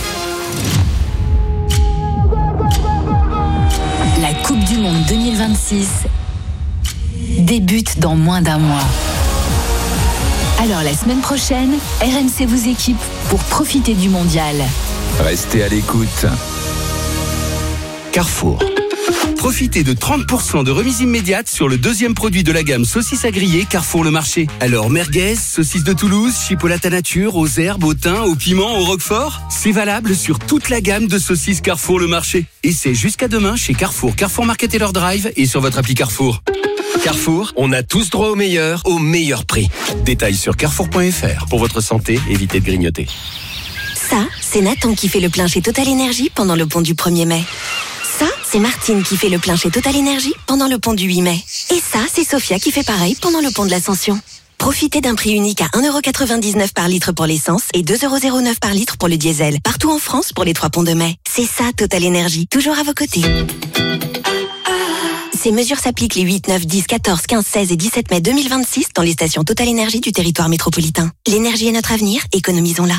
La Coupe du Monde deux mille vingt-six débute dans moins d'un mois. Alors la semaine prochaine, R M C vous équipe pour profiter du mondial. Restez à l'écoute. Carrefour. Profitez de trente pour cent de remise immédiate sur le deuxième produit de la gamme saucisses à griller Carrefour Le Marché. Alors merguez, saucisses de Toulouse, chipolata nature, aux herbes, au thym, au piment, au roquefort. C'est valable sur toute la gamme de saucisses Carrefour Le Marché. Et c'est jusqu'à demain chez Carrefour, Carrefour Market et leur drive et sur votre appli Carrefour. Carrefour, on a tous droit au meilleur, au meilleur prix. Détails sur carrefour point f r. Pour votre santé, évitez de grignoter. Ça, c'est Nathan qui fait le plein chez Total Énergie pendant le pont du premier mai. Ça, c'est Martine qui fait le plein chez Total Énergie pendant le pont du huit mai. Et ça, c'est Sophia qui fait pareil pendant le pont de l'Ascension. Profitez d'un prix unique à un euro quatre-vingt-dix-neuf par litre pour l'essence et deux euros zéro neuf par litre pour le diesel. Partout en France pour les trois ponts de mai. C'est ça, Total Énergie. Toujours à vos côtés. Ces mesures s'appliquent les huit, neuf, dix, quatorze, quinze, seize et dix-sept mai deux mille vingt-six dans les stations Total Énergie du territoire métropolitain. L'énergie est notre avenir, économisons-la.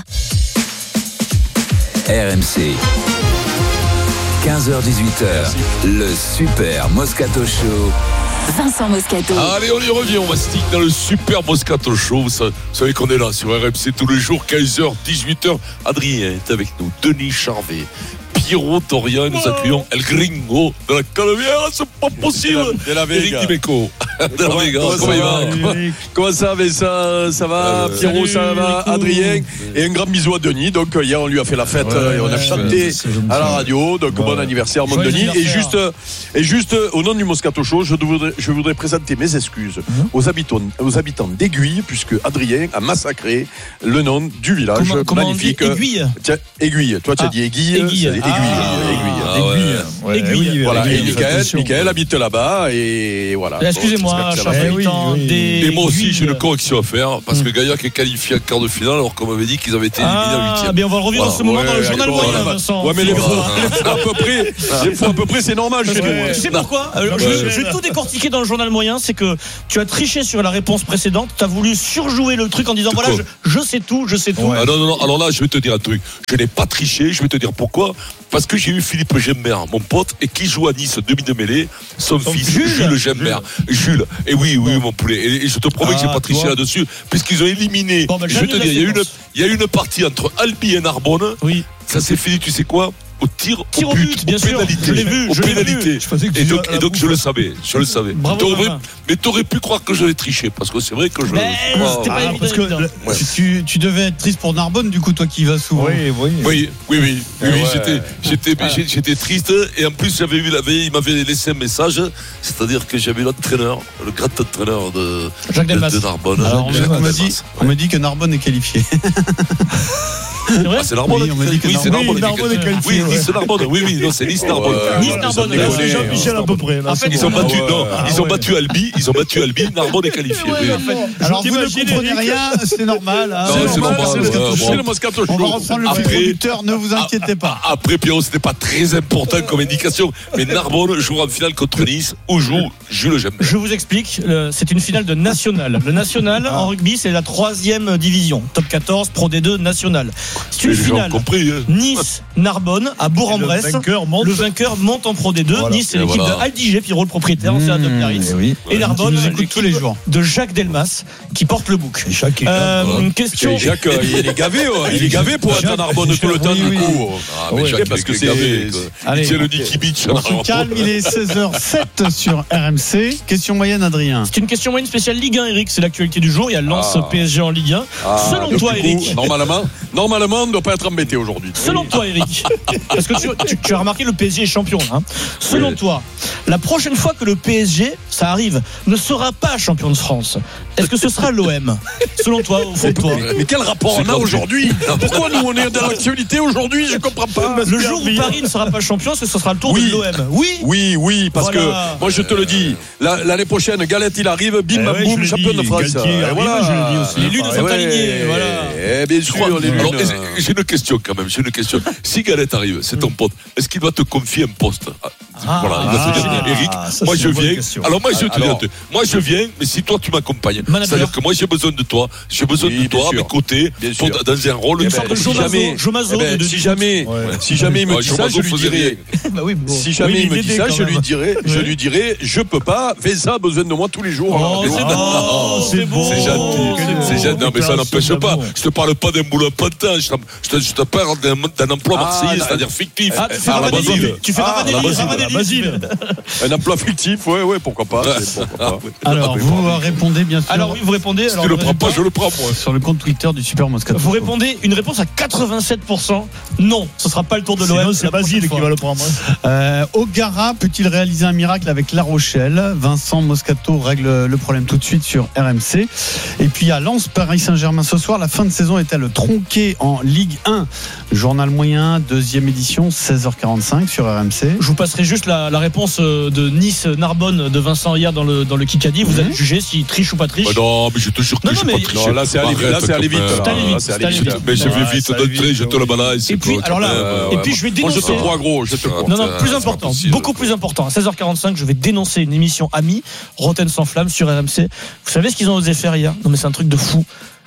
R M C. quinze heures dix-huit heures, le Super Moscato Show. Vincent Moscato. Allez, on y revient, on va stick dans le Super Moscato Show. Vous savez qu'on est là sur R M C tous les jours, quinze heures, dix-huit heures. Adrien est avec nous, Denis Charvet, Pierrot Dorian, nous accueillons El Gringo de la Canebière, c'est pas possible. De la Vega. Eric Dimeco. De la Vega. Comment il va? Comment ça va, ça, ça va, euh, Pierrot, ça va, Adrien. Et un grand bisou à Denis. Donc, hier, on lui a fait la fête ouais, et on a chanté à la radio. Donc, ouais. Bon anniversaire, mon Denis. Et juste, et juste, au nom du Moscato Show, je voudrais, je voudrais présenter mes excuses mmh. aux habitants, aux habitants d'Aiguille, puisque Adrien a massacré le nom du village. Comment, comment magnifique. Aiguille. Tiens, Aiguille. Toi, tu as ah. dit Aiguille. Aiguille. Aiguille. Ah. Aiguille. Ah, ouais. Aiguille. Ouais. Aiguille. Oui, voilà. Et Michael, attention. Michael habite là-bas et voilà. Excusez-moi, cher habitant oui, oui. des. Et moi aussi, j'ai une correction à faire parce que Gaillac est qualifié en quart de finale alors qu'on m'avait dit qu'ils avaient été éliminés en huitième. Ah, bien, on va le revivre voilà. en ce moment ouais, dans le journal ouais, moyen, ouais, Vincent. Ouais, mais les fois à peu près, les fois à peu près, c'est normal. Parce que, tu sais pourquoi Alors, je, je vais tout décortiquer dans le journal moyen, c'est que tu as triché sur la réponse précédente, tu as voulu surjouer le truc en disant voilà, je, je sais tout, je sais tout. Ouais. Ah non, non, non, alors là, je vais te dire un truc. Je n'ai pas triché, je vais te dire pourquoi. Parce que j'ai eu Philippe Gemmer, mon pote, et qui joue à Nice demi de mêlée, son Donc fils, Jules, Jules Gemmer. Jules. Jules. Et oui, oui, mon poulet. Et, et je te promets ah, que j'ai pas triché là-dessus, puisqu'ils ont éliminé. Bon, ben, je vais te dire, il y a une, il y a une partie entre Albi et Narbonne. Oui. Ça s'est fini, tu sais quoi? Au tir, tir au but, but bien sûr. Je l'ai vu, aux je pénalités. Que et donc, et donc je le savais, je le savais. Bravo, t'aurais, mais t'aurais pu croire que je l'ai triché, parce que c'est vrai que je. Mais c'était pas ah, évident, parce que le, ouais. tu, tu devais être triste pour Narbonne, du coup, toi qui y vas souvent. Oui, oui, oui, oui, oui, oui, oui j'étais, j'étais, ah. j'étais triste, et en plus j'avais vu la veille, il m'avait laissé un message, c'est-à-dire que j'avais l'entraîneur, le grand entraîneur de, Jacques de, de Narbonne. Alors, Jacques on, m'a dit, on m'a dit que Narbonne est qualifié. C'est vrai ah, c'est Narbonne. Oui, on m'a dit que oui, c'est Narbonne. Narbonne est qualifié. Oui, Nice Narbonne. Oui, oui, non, c'est Nice Narbonne. Nice Narbonne. Jean-Michel à peu près. En fait, ils ont battu, non, ils ont battu Albi, ils ont battu Albi, Narbonne est qualifié. Alors, vous ne comprenez rien, c'est normal. C'est normal, c'est le Moscato Show. On va reprendre le fil conducteur, ne vous inquiétez pas. Après, Pierrot, c'était pas très important comme indication, mais Narbonne joue en finale contre Nice, où joue Jules Gemmer. Je vous explique, c'est une finale de national. Le national, en rugby, c'est la troisième division. Top quatorze, Pro D deux, national. C'est une finale. Compris, hein. Nice-Narbonne à Bourg-en-Bresse. Le, le vainqueur monte en Pro D deux. Voilà. Nice, c'est l'équipe voilà. de Aldiger, Pierrot le propriétaire, mmh, c'est Adam Paris. Oui. Et Narbonne, l'équipe tous les jours. de Jacques Delmas qui porte le bouc. Jacques, euh, une question. Jacques, il est gavé, il est gavé pour être à Narbonne tout le temps oui, du coup. Ah, mais Jacques, parce que c'est gavé. C'est le Nicky Beach. On se calme, il est seize heures sept sur R M C. Question moyenne, Adrien. C'est une question moyenne spéciale Ligue un, Eric. C'est l'actualité du jour. Il y a Lens P S G en Ligue un. Selon toi, Eric. Normalement, normalement, on ne doit pas être embêté aujourd'hui. Selon toi, Eric, parce que tu, tu, tu as remarqué le P S G est champion. Hein. Selon oui. toi, la prochaine fois que le P S G, ça arrive, ne sera pas champion de France, est-ce que ce sera l'O M? Selon toi, au fond de toi. Mais quel rapport on a aujourd'hui? Pourquoi nous on est dans l'actualité aujourd'hui? Je comprends pas. Le jour où Paris ne sera pas champion, est-ce que ce sera le tour oui. de l'O M? Oui, oui, oui, parce voilà. que moi je te le dis, la, l'année prochaine, Galette il arrive, bim, bam, boum, champion de France. Et voilà. Je le dis aussi. Les lunes ah, sont ouais. alignées. Voilà. Eh bien sûr, les lunes. Alors, j'ai une question quand même. J'ai une question. Si Galette arrive, c'est ton pote. Est-ce qu'il va te confier un poste? Ah, voilà, il va te dire, ah, Eric, ça, moi je viens. Alors moi je te alors, dis, moi je viens, mais si toi tu m'accompagnes, manager. C'est-à-dire que moi j'ai besoin de toi, j'ai besoin oui, de toi à mes côtés, pour, dans un rôle. Une sorte de si jamais, si jamais, si jamais il me dit ça, je lui dirai. Si jamais il me dit ça, je lui dirai, je lui dirai, je peux pas. Vesa a besoin de moi tous les jours. C'est beau, c'est gentil, c'est gentil. Non mais ça n'empêche pas. Je te parle pas d'un boulot pantin, je te parle d'un emploi marseillais, c'est-à-dire fictif. Tu fais la Basile. Un emploi fictif, ouais, ouais, pourquoi pas. Pourquoi pas. Alors, vous répondez bien sûr. Alors oui, vous répondez. Si tu le prends pas, je le prends moi. Sur le compte Twitter du Super Moscato. Vous répondez une réponse à quatre-vingt-sept pour cent. Non, ce sera pas le tour de l'O M. C'est Basile qui va le prendre. Euh, O'Gara peut-il réaliser un miracle avec La Rochelle? Vincent Moscato règle le problème tout de suite sur R M C. Et puis à Lens, Paris Saint-Germain ce soir. La fin de saison est-elle tronquée en Ligue un? Journal moyen, deuxième édition, seize heures quarante-cinq sur R M C. Je vous passerai juste la, la réponse de Nice-Narbonne de Vincent hier dans le, dans le Kikadi. Vous mmh. allez juger s'il triche ou pas triche. Bah non, mais je te jure que non, je ne triche. Là, c'est allé vite. Là, c'est allé vite. C'est allé vite. Mais j'ai vu vite d'entrée, je te le balance. Et puis, alors là, et puis je vais dénoncer. Moi, je te crois, gros. Je te crois. Non, non, plus important, beaucoup plus important. À seize heures quarante-cinq, je vais dénoncer une émission amie, Rotten sans flamme sur R M C. Vous savez ce qu'ils ont osé faire hier? Non, mais c'est un truc de fou.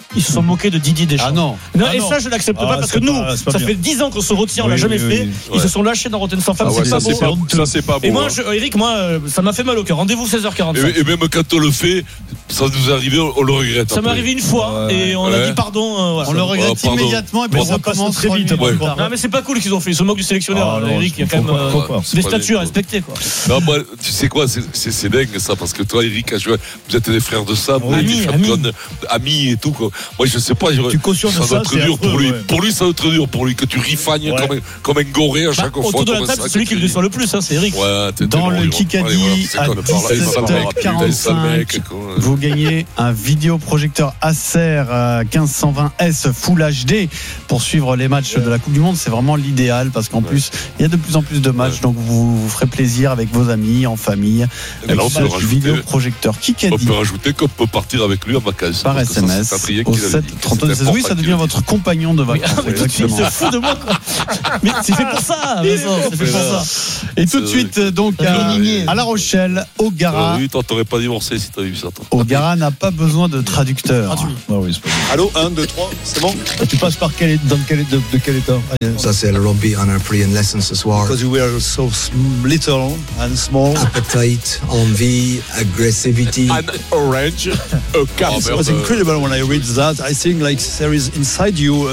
ils se sont moqués de Didier Deschamps. Ah non. non ah et non. ça, je l'accepte Ah, pas parce que c'est nous, pas- c'est pas ça bien. fait dix ans qu'on se retient, on Oui, l'a jamais oui, fait. oui, Ils ouais. se sont lâchés dans Rotten sans femme. Ah ouais, c'est ça, pas c'est beau. pas, ça, c'est pas beau. Et moi, hein. je, Eric, moi, euh, ça m'a fait mal au cœur. Rendez-vous seize heures quarante-cinq. Et, et même quand on le fait, ça nous est arrivé, on, on le regrette. Ça m'est après. arrivé une fois Ouais. et on Ouais. a dit pardon. euh, voilà. On le regrette Oh, pardon. immédiatement et puis Bon, ça ça passe commence très vite. trois minutes Ouais. plus tard. Non mais c'est pas cool qu'ils ont fait. Ils se moquent du sélectionneur. Ah, non, Eric, il y a faut quand même pas- euh, faut pas. C'est des pas statuts à dingue, respecter quoi. Non, moi, tu sais quoi, c'est, c'est, c'est dingue ça, parce que toi, Eric, a joué- vous êtes des frères de sang, vous Amis, êtes des amis. champions, amis et tout. Quoi. Moi, je sais pas, je, Tu cautionnes ça ça, doit être c'est dur affreux, pour lui. ouais. Pour lui, ça doit être dur pour lui, que tu rifagnes Ouais. comme, un, comme un goré à Bah, chaque fois. autour de la comme table, ça, c'est celui que qui tu le déçoit le plus, hein, c'est Eric. Ouais, t'es- Dans t'es le bon, Kikadi allez, voilà, c'est à con, on parle, il va parler, putain, sale dix-sept mec, heures quoi. quarante-cinq, vous gagnez un vidéoprojecteur Acer euh, quinze cent vingt S Full H D pour suivre les matchs de la Coupe du Monde. C'est vraiment l'idéal parce qu'en plus, il y a de plus en plus de matchs, donc vous vous ferez plaisir avec vos amis, en famille. Et là, on peut Avec rajouter- vidéoprojecteur On Kikadi peut rajouter qu'on peut partir avec lui en vacances. par parce que S M ça, S c'est Adrien au qui l'avait sept dit, trente-deux c'était seize. Oui, important ça qu'il devient le dise. votre compagnon de vacances. Mais tout de suite, il se fout de moi quoi. Mais c'est fait pour ça, Vincent, c'est fait pour ça. Et tout de suite, donc, à, à La Rochelle, Ogara. Ah oui, toi, t'aurais pas divorcé si t'avais vu ça, toi. Ogara n'a pas besoin de traducteur. Ah oui, c'est pas bien. Allô, un, deux, trois, c'est bon? Tu passes par quel, dans quel, de, de quel état? Ça, c'est le rugby on our Korean lesson ce soir. Because you were so little and small. Appetite, envie, aggressivity. An orange, a Oh, cat. It was incredible when I read that. I think like there is inside you